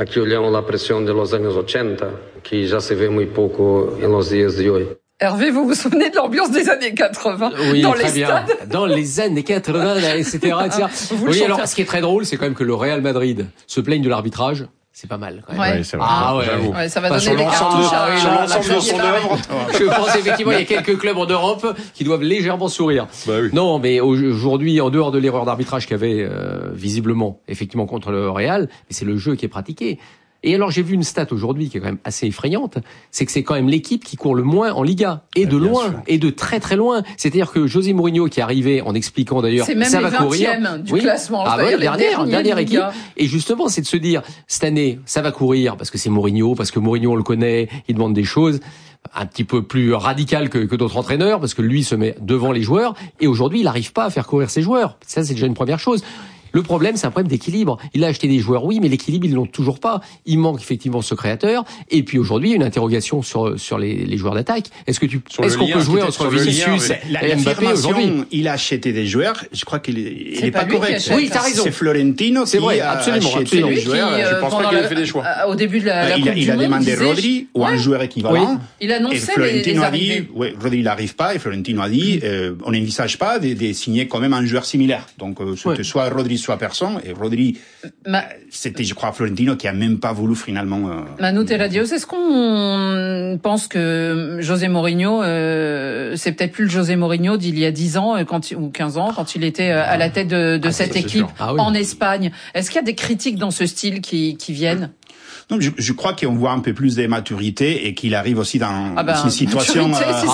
Hervé, vous vous souvenez de l'ambiance des années 80 dans les stades? Dans les années 80, etc. Oui, alors ce qui est très drôle, c'est quand même que le Real Madrid se plaigne de l'arbitrage. C'est pas mal, quand même. Ouais, c'est vrai. Ouais, ça va donner des cartouches à l'ensemble de son œuvre. Je pense effectivement il y a quelques clubs en Europe qui doivent légèrement sourire. Oui. Non, mais aujourd'hui, en dehors de l'erreur d'arbitrage qu'il y avait visiblement, effectivement, contre le Real, mais c'est le jeu qui est pratiqué. Et alors, j'ai vu une stat aujourd'hui qui est quand même assez effrayante, c'est que c'est quand même l'équipe qui court le moins en Liga, et de loin, sûr. Et de très très loin. C'est-à-dire que José Mourinho qui est arrivé en expliquant d'ailleurs, ça va courir. C'est même les 20e du classement. Dernière équipe. Et justement, c'est de se dire, cette année, ça va courir, parce que c'est Mourinho, parce que Mourinho on le connaît, il demande des choses un petit peu plus radicales que d'autres entraîneurs, parce que lui se met devant les joueurs, et aujourd'hui, il n'arrive pas à faire courir ses joueurs. Ça, c'est déjà une première chose. Le problème, c'est un problème d'équilibre. Il a acheté des joueurs, oui, mais l'équilibre, ils l'ont toujours pas. Il manque effectivement ce créateur. Et puis aujourd'hui, une interrogation sur les joueurs d'attaque. Est-ce qu'on peut jouer entre Vinicius et Mbappé aujourd'hui? Il a acheté des joueurs. Je crois qu'il est pas correct. Oui, t'as raison. C'est Florentino qui a acheté des joueurs. Je pense pas qu'il ait fait des choix. Au début de la Coupe du Monde, il a demandé Rodri ou un joueur équivalent. Il annonçait et Florentino les a dit, Rodri il n'arrive pas. Et Florentino a dit, on n'envisage pas de signer quand même un joueur similaire. Donc c'était soit Rodri soit personne, et Rodri, c'était, je crois, Florentino qui a même pas voulu finalement. Manu Terradios, est-ce qu'on pense que José Mourinho, c'est peut-être plus le José Mourinho d'il y a 10 ans ou 15 ans, quand il était à la tête de cette équipe en Espagne? Est-ce qu'il y a des critiques dans ce style qui viennent? Non, je crois qu'on voit un peu plus de maturité et qu'il arrive aussi dans une situation.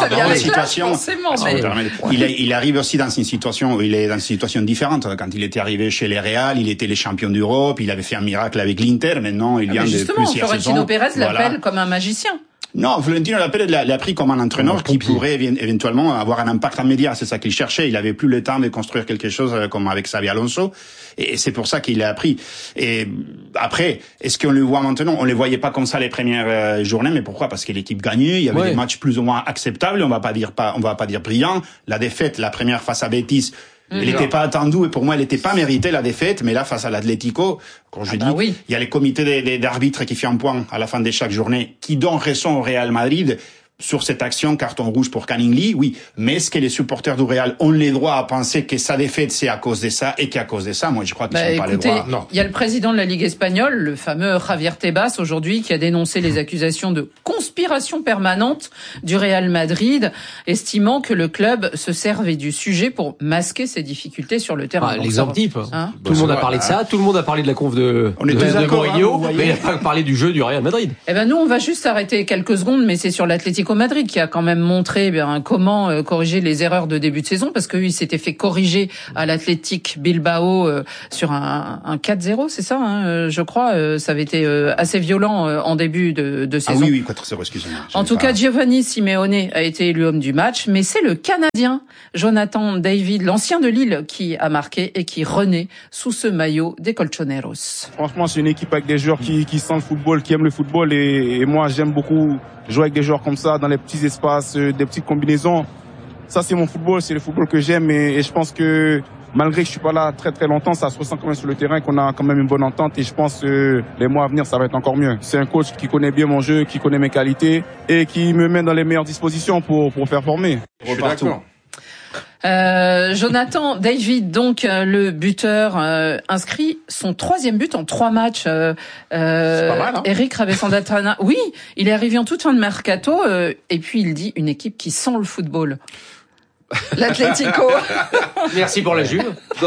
Il arrive aussi dans une situation où il est dans une situation différente. Quand il était arrivé chez les Real, il était les champions d'Europe, il avait fait un miracle avec l'Inter. Maintenant, il vient de plusieurs saisons. Florentino Pérez l'appelle comme un magicien. Non, Florentino l'a pris comme un entraîneur qui pourrait éventuellement avoir un impact immédiat. C'est ça qu'il cherchait. Il avait plus le temps de construire quelque chose comme avec Xabi Alonso. Et c'est pour ça qu'il l'a appris. Et après, est-ce qu'on le voit maintenant? On les voyait pas comme ça les premières journées, mais pourquoi? Parce que l'équipe gagnait. Il y avait des matchs plus ou moins acceptables. On va pas dire brillants. La défaite, la première face à Betis, elle n'était pas attendue et pour moi elle n'était pas méritée la défaite, mais là face à l'Atlético, quand je dis, il y a les comités d'arbitres qui font un point à la fin de chaque journée, qui donnent raison au Real Madrid. sur cette action, carton rouge pour Canning Lee, oui. Mais est-ce que les supporters du Real ont les droits à penser que sa défaite, c'est à cause de ça et qu'à cause de ça, moi, je crois qu'ils n'ont pas les droits. Non. Il y a le président de la Ligue espagnole, le fameux Javier Tebas, aujourd'hui, qui a dénoncé les accusations de conspiration permanente du Real Madrid, estimant que le club se servait du sujet pour masquer ses difficultés sur le terrain. L'exemple type. Tout le monde a parlé de ça, tout le monde a parlé de la conf de Mourinho, mais il n'a pas parlé du jeu du Real Madrid. Eh ben, nous, on va juste s'arrêter quelques secondes, mais c'est sur l'Atlético Madrid qui a quand même montré comment corriger les erreurs de début de saison, parce qu'il s'était fait corriger à l'Athletic Bilbao sur un 4-0, c'est ça, je crois. Ça avait été assez violent en début de saison. Ah oui, 4-0, excusez-moi. En tout cas, Giovanni Simeone a été élu homme du match, mais c'est le Canadien Jonathan David, l'ancien de Lille, qui a marqué et qui renaît sous ce maillot des Colchoneros. Franchement, c'est une équipe avec des joueurs qui sentent le football, qui aiment le football, et moi, j'aime beaucoup jouer avec des joueurs comme ça, dans les petits espaces, des petites combinaisons. Ça, c'est mon football, c'est le football que j'aime, et je pense que malgré que je suis pas là très très longtemps, ça se ressent quand même sur le terrain qu'on a quand même une bonne entente, et je pense que les mois à venir, ça va être encore mieux. C'est un coach qui connaît bien mon jeu, qui connaît mes qualités, et qui me met dans les meilleures dispositions pour performer. Je suis d'accord. Jonathan David, donc le buteur, inscrit son 3e but en 3 matchs. C'est pas mal, hein. Eric Rabessandatana, oui, il est arrivé en toute fin de mercato, et puis il dit une équipe qui sent le football. L'Atlético. Merci pour la Juve.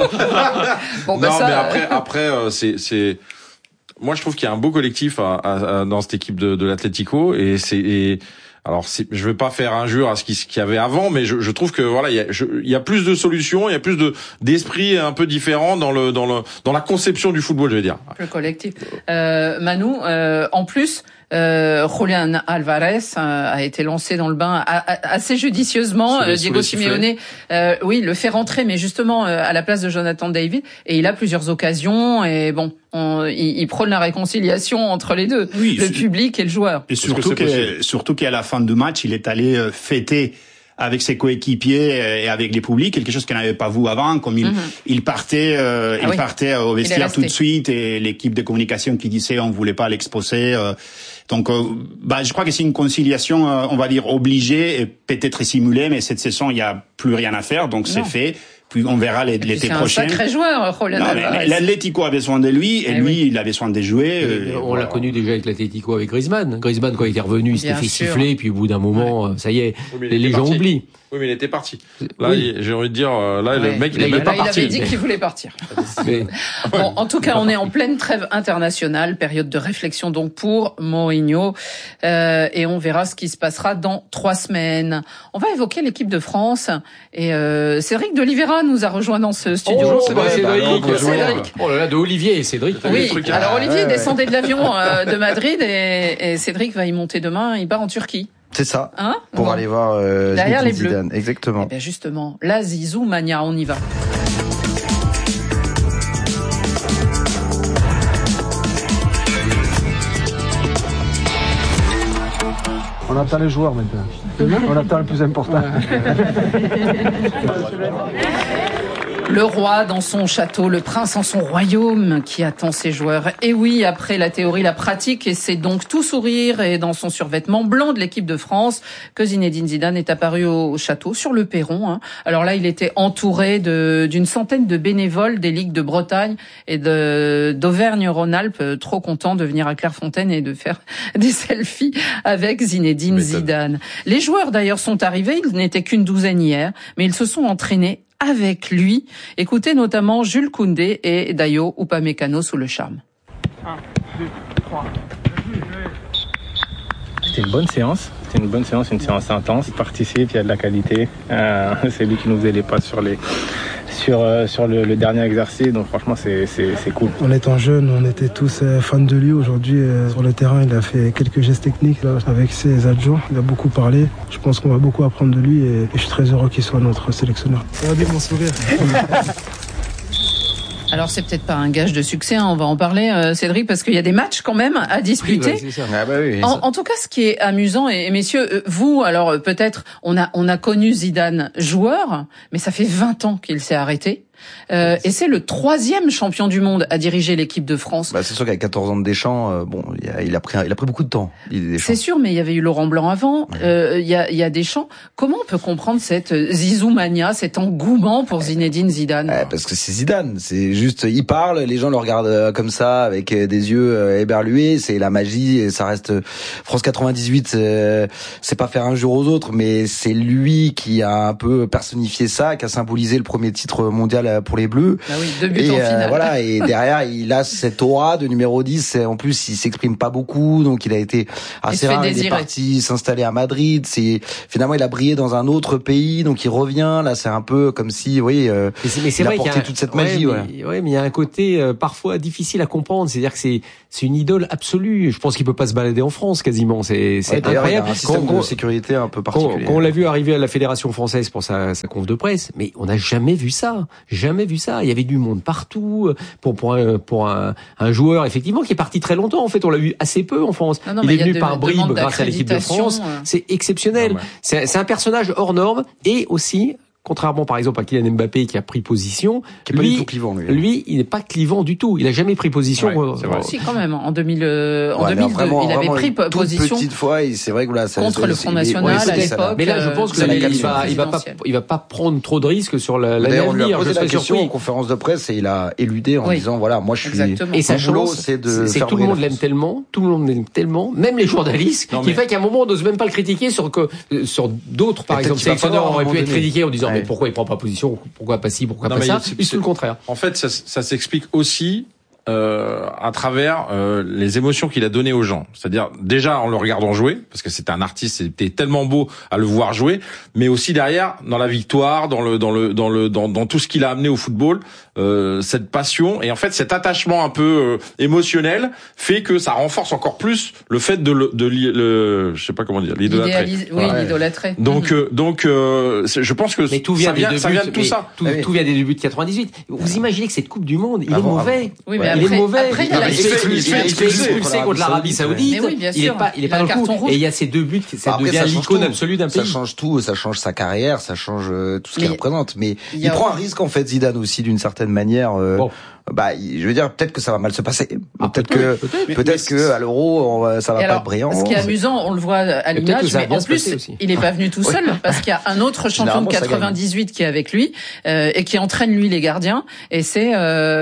Bon, non, ça, mais après, c'est. Moi, je trouve qu'il y a un beau collectif dans cette équipe de l'Atlético, alors, je vais pas faire injure à ce qu'il y avait avant, mais je trouve que voilà, il y a plus de solutions, il y a plus d'esprit un peu différent dans la conception du football, je vais dire. Le collectif. Manu, en plus, Julián Álvarez a été lancé dans le bain assez judicieusement. Diego Simeone, oui, le fait rentrer, mais justement à la place de Jonathan David, et il a plusieurs occasions, et bon, il prône la réconciliation entre les deux, oui, le public et le joueur. Et surtout qu'à la fin du match, il est allé fêter avec ses coéquipiers et avec les publics, quelque chose qu'il n'avait pas vu avant, comme il partait au vestiaire tout de suite, et l'équipe de communication qui disait on voulait pas l'exposer. Donc, je crois que c'est une conciliation, on va dire obligée et peut-être simulée, mais cette saison il y a plus rien à faire, donc c'est fait. Puis on verra l'été prochain. C'est un sacré joueur, Julián Álvarez. L'Atlético a besoin de lui, et lui, il a besoin de jouer. On l'a connu déjà avec l'Atlético, avec Griezmann. Griezmann, quand il est revenu, il s'était fait siffler, puis au bout d'un moment, ça y est, les gens oublient. Oui, mais il était parti. Là, j'ai envie de dire, le mec, il est même pas parti. Il avait dit qu'il voulait partir. Bon, en tout cas, on est en pleine trêve internationale, période de réflexion donc pour Mourinho, et on verra ce qui se passera dans 3 semaines. On va évoquer l'équipe de France, et Cédric d'Oliveira nous a rejoint dans ce studio. Cédric. Oh là là, de Olivier et Cédric. Oui. Alors Olivier descendait de l'avion de Madrid, et Cédric va y monter demain. Il part en Turquie. C'est ça. Pour aller voir derrière les Zidane. Bleus. Exactement. Et bien justement, la Zizou Mania, on y va. On attend les joueurs maintenant. On attend le plus important. Le roi dans son château, le prince en son royaume qui attend ses joueurs. Et oui, après la théorie, la pratique, et c'est donc tout sourire et dans son survêtement blanc de l'équipe de France que Zinedine Zidane est apparu au château, sur le perron. Alors là, il était entouré d'une centaine de bénévoles des ligues de Bretagne et d'Auvergne-Rhône-Alpes, trop contents de venir à Clairefontaine et de faire des selfies avec Zinedine Zidane. Les joueurs d'ailleurs sont arrivés, ils n'étaient qu'une douzaine hier, mais ils se sont entraînés avec lui. Écoutez notamment Jules Koundé et Dayo Upamecano sous le charme. 1, 2, 3. C'était une bonne séance. Une séance intense. Il participe, il y a de la qualité. C'est lui qui nous faisait les passes sur le dernier exercice. Donc franchement, c'est cool. En étant jeune, on était tous fans de lui. Aujourd'hui, sur le terrain, il a fait quelques gestes techniques là, avec ses adjoints. Il a beaucoup parlé. Je pense qu'on va beaucoup apprendre de lui, et je suis très heureux qu'il soit notre sélectionneur. Regardez mon sourire. Alors c'est peut-être pas un gage de succès, on va en parler, Cédric, parce qu'il y a des matchs quand même à disputer. Oui, c'est ça. Oui, en tout cas, ce qui est amusant, et messieurs, vous, alors peut-être, on a connu Zidane joueur, mais ça fait 20 ans qu'il s'est arrêté. et c'est le 3e champion du monde à diriger l'équipe de France. C'est sûr qu'avec 14 ans de Deschamps, il a pris beaucoup de temps. C'est sûr, mais il y avait eu Laurent Blanc avant. Il y a Deschamps. Comment on peut comprendre cette Zizoumania, cet engouement pour Zinedine Zidane? Parce que c'est Zidane. C'est juste, il parle, les gens le regardent comme ça, avec des yeux éberlués. C'est la magie. Et ça reste France 98. C'est pas faire injure aux autres, mais c'est lui qui a un peu personnifié ça, qui a symbolisé le premier titre mondial pour les Bleus. Ah oui, 2 buts en finale. Voilà, et derrière, il a cette aura de numéro 10. En plus, il s'exprime pas beaucoup, donc il a été assez rare. Il est parti s'installer à Madrid. Finalement, il a brillé dans un autre pays, donc il revient. Là, c'est un peu comme si, mais c'est il vrai a porté toute cette magie. Mais il y a un côté parfois difficile à comprendre. C'est-à-dire que c'est une idole absolue. Je pense qu'il peut pas se balader en France quasiment. C'est incroyable. Il y a un système de sécurité un peu particulier. Quand on l'a vu arriver à la Fédération française pour sa conf de presse, mais on n'a jamais vu ça. Jamais vu ça. Il y avait du monde partout pour un joueur effectivement qui est parti très longtemps. En fait, on l'a vu assez peu en France. Non, il est venu par bribes grâce à l'équipe de France. C'est exceptionnel. C'est un personnage hors norme et aussi, contrairement par exemple à Kylian Mbappé qui a pris position, qui est pas du tout clivant, lui, il n'est pas clivant du tout. Il a jamais pris position. Si, quand même. En 2002, il avait pris position. Petite fois, et c'est vrai que là, contre le Front National à l'époque. Mais là, je pense il va pas prendre trop de risques sur l'avenir. D'ailleurs, on lui a posé la question en conférence de presse et il a éludé en disant voilà, moi je suis. Et sa chance, c'est que tout le monde l'aime tellement, même les journalistes, qui fait qu'à un moment on n'ose même pas le critiquer sur d'autres, par exemple, sélectionneurs auraient pu être critiqués en disant mais pourquoi il prend pas position, pourquoi pas ci, pourquoi pas ça. C'est tout le contraire. En fait, ça s'explique aussi à travers les émotions qu'il a données aux gens. C'est-à-dire déjà en le regardant jouer, parce que c'est un artiste, c'était tellement beau à le voir jouer, mais aussi derrière dans la victoire, dans tout ce qu'il a amené au football, cette passion et en fait cet attachement un peu émotionnel fait que ça renforce encore plus le fait je sais pas comment dire, l'idolâtrer. L'idolâtrer. Donc je pense que mais ça vient de tout ça. Tout vient des débuts de 98. Vous imaginez que cette Coupe du Monde, il est mauvais. Oui, mais il est mauvais. Après, il a été expulsé contre l'Arabie Saoudite. Oui, il est pas dans le coup. Et il y a ces 2 buts, ça devient l'icône absolue d'un pays. Ça change tout, ça change sa carrière, ça change tout ce qu'il représente. Mais il prend un risque en fait, Zidane aussi d'une certaine manière. Je veux dire, peut-être que ça va mal se passer. Peut-être que à l'Euro, ça va pas être brillant. Ce qui est amusant, on le voit à l'image, mais en plus, il est pas venu tout seul, parce qu'il y a un autre champion de 98 qui est avec lui, et qui entraîne lui les gardiens, et c'est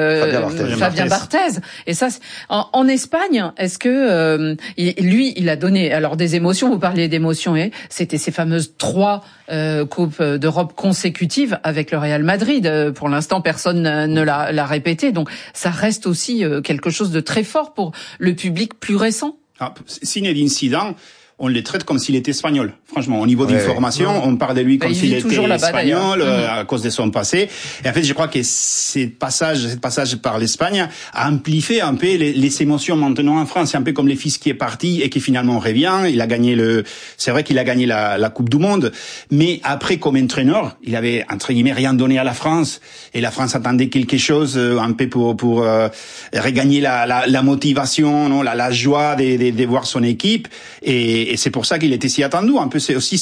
Fabien Barthez. Et ça, en Espagne, est-ce que lui, il a donné alors des émotions. Vous parliez d'émotions, et c'était ces fameuses 3 Coupes d'Europe consécutives avec le Real Madrid. Pour l'instant, personne ne l'a répété. Donc, ça reste aussi quelque chose de très fort pour le public plus récent. Zinedine Zidane, on le traite comme s'il était espagnol. Franchement, au niveau d'une formation, on parle de lui comme s'il était espagnol à cause de son passé. Et en fait, je crois que cette passage par l'Espagne a amplifié un peu les émotions maintenant en France. C'est un peu comme le fils qui est parti et qui finalement revient. C'est vrai qu'il a gagné la Coupe du Monde. Mais après, comme entraîneur, il avait, entre guillemets, rien donné à la France. Et la France attendait quelque chose un peu pour regagner la motivation, non, la joie de voir son équipe. Et c'est pour ça qu'il était si attendu. Un peu, c'est aussi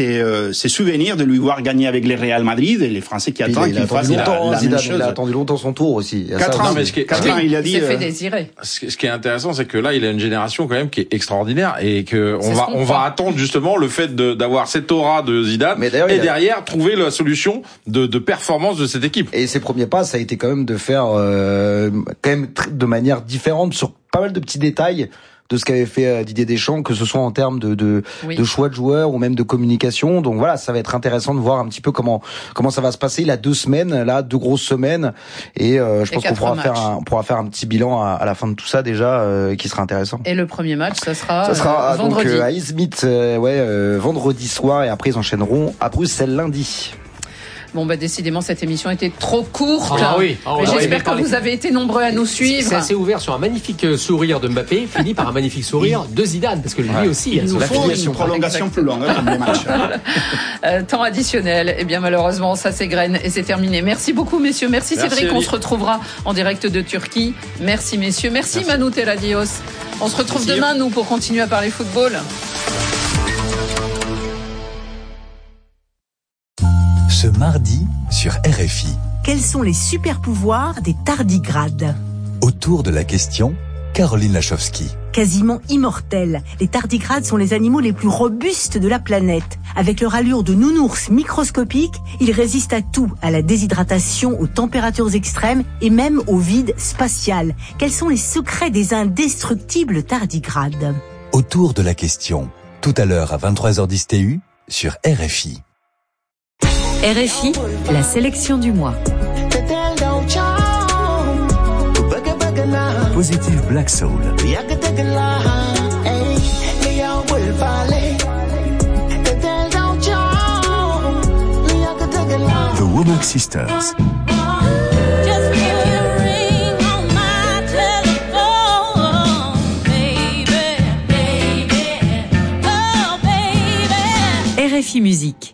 ces souvenirs de lui voir gagner avec les Real Madrid et les Français qui attendent qu'il fasse la même chose. Il a attendu longtemps son tour aussi. 4 ans, il a dit. Il s'est fait désirer. Ce qui est intéressant, c'est que là, il a une génération quand même qui est extraordinaire et que on va attendre justement le fait d'avoir cette aura de Zidane et derrière trouver la solution de performance de cette équipe. Et ses premiers pas, ça a été quand même de faire quand même de manière différente sur pas mal de petits détails de ce qu'avait fait Didier Deschamps, que ce soit en termes de choix de joueurs ou même de communication. Donc voilà, ça va être intéressant de voir un petit peu comment ça va se passer. Il a 2 semaines, 2 grosses semaines, et je pense qu'on pourra faire un petit bilan à la fin de tout ça déjà, qui sera intéressant. Et le premier match, ça sera vendredi. Donc à Izmit, vendredi soir, et après ils enchaîneront à Bruxelles lundi. Bon, décidément, cette émission était trop courte. Mais j'espère que vous avez été nombreux à nous suivre. C'est assez ouvert sur un magnifique sourire de Mbappé, fini par un magnifique sourire de Zidane, parce que lui aussi, il nous faut une prolongation plus longue comme les matchs. Temps additionnel. Eh bien, malheureusement, ça s'égrène et c'est terminé. Merci beaucoup, messieurs. Merci Cédric. On se retrouvera en direct de Turquie. Merci, messieurs. Merci. Manu Terradios. On se retrouve demain, nous, pour continuer à parler football. Ce mardi sur RFI. Quels sont les super-pouvoirs des tardigrades ? Autour de la question, Caroline Lachowski. Quasiment immortels, les tardigrades sont les animaux les plus robustes de la planète. Avec leur allure de nounours microscopique, ils résistent à tout, à la déshydratation, aux températures extrêmes et même au vide spatial. Quels sont les secrets des indestructibles tardigrades ? Autour de la question, tout à l'heure à 23h10 TU sur RFI. RFI, la sélection du mois. Positive Black Soul. The Womack Sisters. RFI Musique.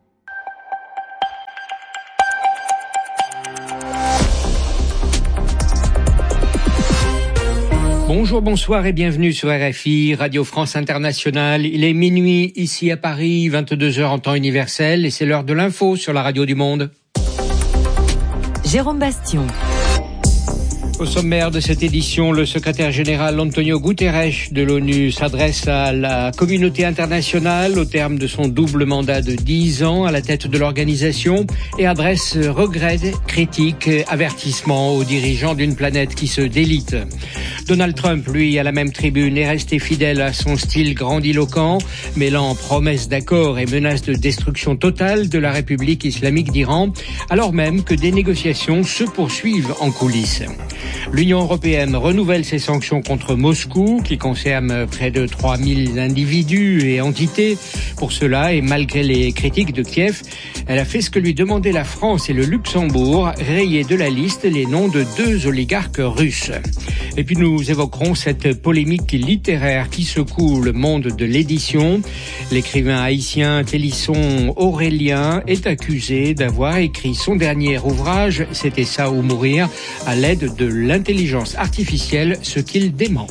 Bonjour, bonsoir et bienvenue sur RFI, Radio France Internationale. Il est minuit ici à Paris, 22h en temps universel et c'est l'heure de l'info sur la radio du monde. Jérôme Bastion. Au sommaire de cette édition, le secrétaire général Antonio Guterres de l'ONU s'adresse à la communauté internationale au terme de son double mandat de 10 ans à la tête de l'organisation et adresse regrets, critiques, avertissements aux dirigeants d'une planète qui se délite. Donald Trump, lui, à la même tribune, est resté fidèle à son style grandiloquent, mêlant promesses d'accord et menaces de destruction totale de la République islamique d'Iran, alors même que des négociations se poursuivent en coulisses. L'Union européenne renouvelle ses sanctions contre Moscou, qui concernent près de 3000 individus et entités. Pour cela, et malgré les critiques de Kiev, elle a fait ce que lui demandaient la France et le Luxembourg, rayer de la liste les noms de 2 oligarques russes. Et puis nous évoquerons cette polémique littéraire qui secoue le monde de l'édition. L'écrivain haïtien Télisson Aurélien est accusé d'avoir écrit son dernier ouvrage, C'était ça ou mourir, à l'aide de l'intelligence artificielle, ce qu'il dément.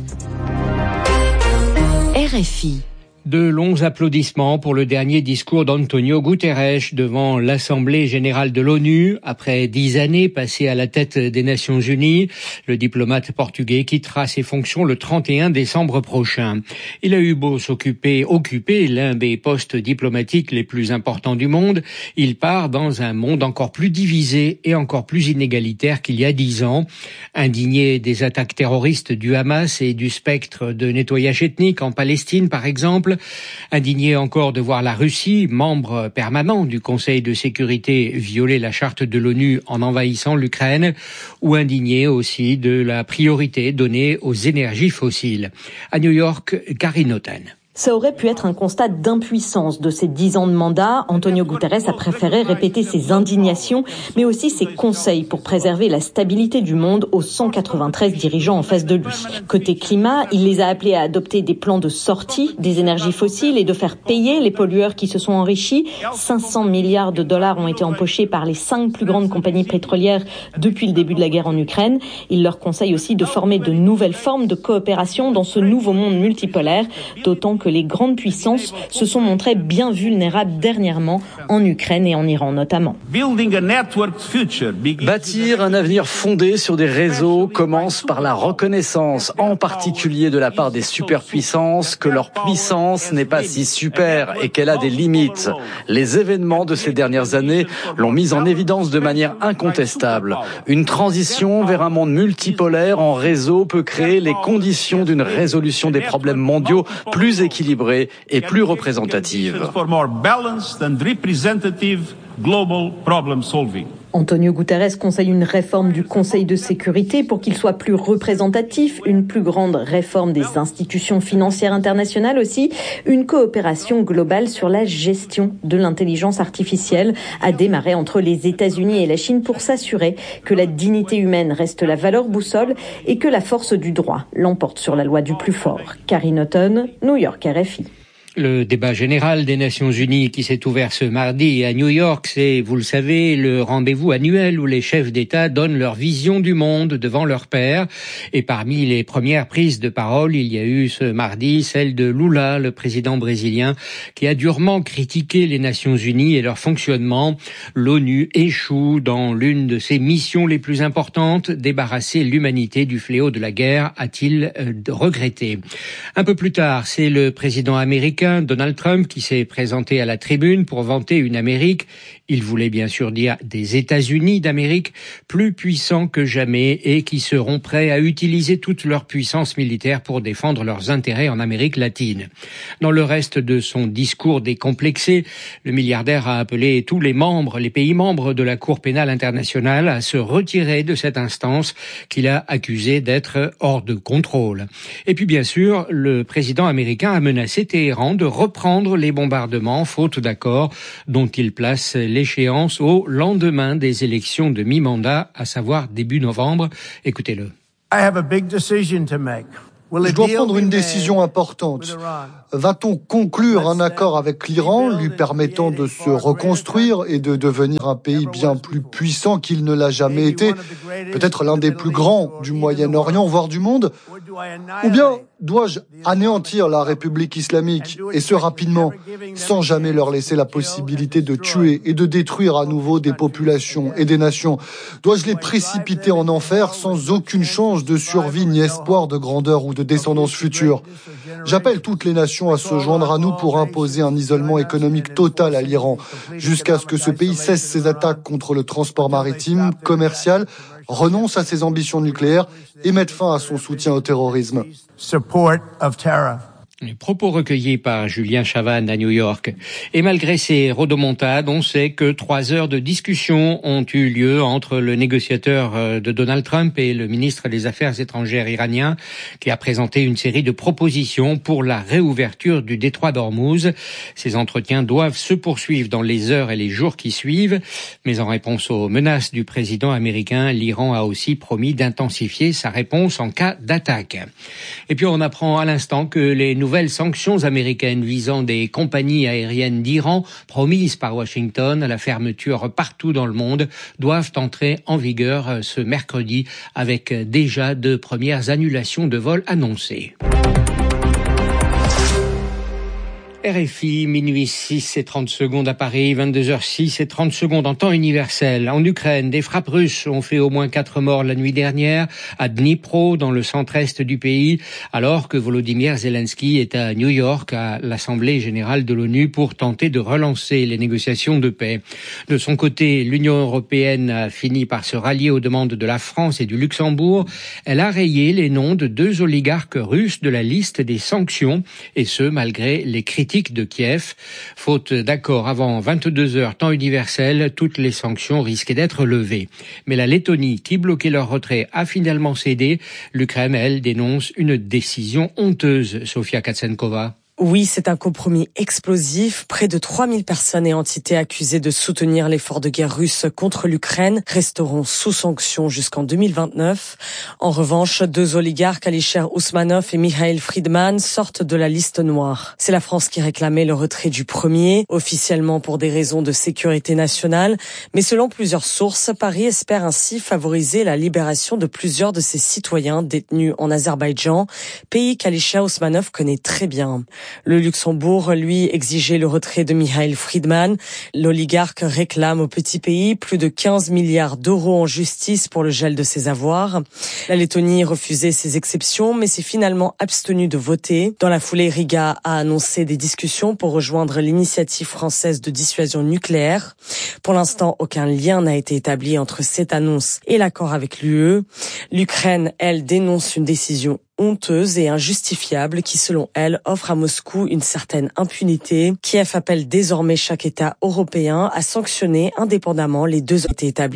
RFI. De longs applaudissements pour le dernier discours d'Antonio Guterres devant l'Assemblée générale de l'ONU. Après 10 années passées à la tête des Nations Unies, le diplomate portugais quittera ses fonctions le 31 décembre prochain. Il a eu beau occuper l'un des postes diplomatiques les plus importants du monde. Il part dans un monde encore plus divisé et encore plus inégalitaire qu'il y a 10 ans. Indigné des attaques terroristes du Hamas et du spectre de nettoyage ethnique en Palestine, par exemple, indigné encore de voir la Russie, membre permanent du Conseil de sécurité, violer la charte de l'ONU en envahissant l'Ukraine, ou indigné aussi de la priorité donnée aux énergies fossiles. À New York, Karine Otten. Ça aurait pu être un constat d'impuissance de ces 10 ans de mandat. Antonio Guterres a préféré répéter ses indignations, mais aussi ses conseils pour préserver la stabilité du monde aux 193 dirigeants en face de lui. Côté climat, il les a appelés à adopter des plans de sortie des énergies fossiles et de faire payer les pollueurs qui se sont enrichis. 500 milliards de dollars ont été empochés par les 5 plus grandes compagnies pétrolières depuis le début de la guerre en Ukraine. Il leur conseille aussi de former de nouvelles formes de coopération dans ce nouveau monde multipolaire, d'autant que les grandes puissances se sont montrées bien vulnérables dernièrement en Ukraine et en Iran notamment. Bâtir un avenir fondé sur des réseaux commence par la reconnaissance, en particulier de la part des superpuissances, que leur puissance n'est pas si super et qu'elle a des limites. Les événements de ces dernières années l'ont mise en évidence de manière incontestable. Une transition vers un monde multipolaire en réseau peut créer les conditions d'une résolution des problèmes mondiaux plus équilibrée et plus représentative. Antonio Guterres conseille une réforme du Conseil de sécurité pour qu'il soit plus représentatif, une plus grande réforme des institutions financières internationales aussi, une coopération globale sur la gestion de l'intelligence artificielle a démarré entre les États-Unis et la Chine pour s'assurer que la dignité humaine reste la valeur boussole et que la force du droit l'emporte sur la loi du plus fort. Karine Otten, New York, RFI. Le débat général des Nations Unies qui s'est ouvert ce mardi à New York, c'est, vous le savez, le rendez-vous annuel où les chefs d'État donnent leur vision du monde devant leurs pairs. Et parmi les premières prises de parole, il y a eu ce mardi celle de Lula, le président brésilien, qui a durement critiqué les Nations Unies et leur fonctionnement. L'ONU échoue dans l'une de ses missions les plus importantes, débarrasser l'humanité du fléau de la guerre, a-t-il regretté. Un peu plus tard, c'est le président américain Donald Trump qui s'est présenté à la tribune pour vanter une Amérique, il voulait bien sûr dire des États-Unis d'Amérique, plus puissants que jamais et qui seront prêts à utiliser toute leur puissance militaire pour défendre leurs intérêts en Amérique latine. Dans le reste de son discours décomplexé, le milliardaire a appelé tous les pays membres de la Cour pénale internationale à se retirer de cette instance qu'il a accusée d'être hors de contrôle. Et puis bien sûr, le président américain a menacé Téhéran de reprendre les bombardements faute d'accord dont il place l'échéance au lendemain des élections de mi-mandat, à savoir début novembre. Écoutez-le. Je dois prendre une décision importante. Va-t-on conclure un accord avec l'Iran, lui permettant de se reconstruire et de devenir un pays bien plus puissant qu'il ne l'a jamais été, peut-être l'un des plus grands du Moyen-Orient, voire du monde? Ou bien dois-je anéantir la République islamique, et ce rapidement, sans jamais leur laisser la possibilité de tuer et de détruire à nouveau des populations et des nations? Dois-je les précipiter en enfer sans aucune chance de survie ni espoir de grandeur ou de descendance future? J'appelle toutes les nations à se joindre à nous pour imposer un isolement économique total à l'Iran, jusqu'à ce que ce pays cesse ses attaques contre le transport maritime, commercial, renonce à ses ambitions nucléaires et mette fin à son soutien au terrorisme. Les propos recueillis par Julien Chavannes à New York. Et malgré ces rodomontades, on sait que 3 heures de discussion ont eu lieu entre le négociateur de Donald Trump et le ministre des Affaires étrangères iranien, qui a présenté une série de propositions pour la réouverture du détroit d'Ormuz. Ces entretiens doivent se poursuivre dans les heures et les jours qui suivent. Mais en réponse aux menaces du président américain, l'Iran a aussi promis d'intensifier sa réponse en cas d'attaque. Et puis on apprend à l'instant que les nouvelles sanctions américaines visant des compagnies aériennes d'Iran promises par Washington à la fermeture partout dans le monde doivent entrer en vigueur ce mercredi avec déjà de premières annulations de vols annoncées. RFI, minuit 6:30 à Paris, 22h06:30 en temps universel. En Ukraine, des frappes russes ont fait au moins 4 morts la nuit dernière à Dnipro, dans le centre-est du pays, alors que Volodymyr Zelensky est à New York, à l'Assemblée générale de l'ONU, pour tenter de relancer les négociations de paix. De son côté, l'Union européenne a fini par se rallier aux demandes de la France et du Luxembourg. Elle a rayé les noms de 2 oligarques russes de la liste des sanctions, et ce, malgré les critiques de Kiev. Faute d'accord avant 22h temps universel, toutes les sanctions risquaient d'être levées. Mais la Lettonie, qui bloquait leur retrait, a finalement cédé. L'Ukraine, elle, dénonce une décision honteuse. Sofia Katsenkova. Oui, c'est un compromis explosif. Près de 3000 personnes et entités accusées de soutenir l'effort de guerre russe contre l'Ukraine resteront sous sanctions jusqu'en 2029. En revanche, 2 oligarques, Alisher Ousmanov et Mikhail Friedman, sortent de la liste noire. C'est la France qui réclamait le retrait du premier, officiellement pour des raisons de sécurité nationale. Mais selon plusieurs sources, Paris espère ainsi favoriser la libération de plusieurs de ses citoyens détenus en Azerbaïdjan, pays qu'Alisher Ousmanov connaît très bien. Le Luxembourg, lui, exigeait le retrait de Mikhail Friedman. L'oligarque réclame au petit pays plus de 15 milliards d'euros en justice pour le gel de ses avoirs. La Lettonie refusait ces exceptions, mais s'est finalement abstenue de voter. Dans la foulée, Riga a annoncé des discussions pour rejoindre l'initiative française de dissuasion nucléaire. Pour l'instant, aucun lien n'a été établi entre cette annonce et l'accord avec l'UE. L'Ukraine, elle, dénonce une décision honteuse et injustifiable qui, selon elle, offre à Moscou une certaine impunité. Kiev appelle désormais chaque État européen à sanctionner indépendamment les 2 établis.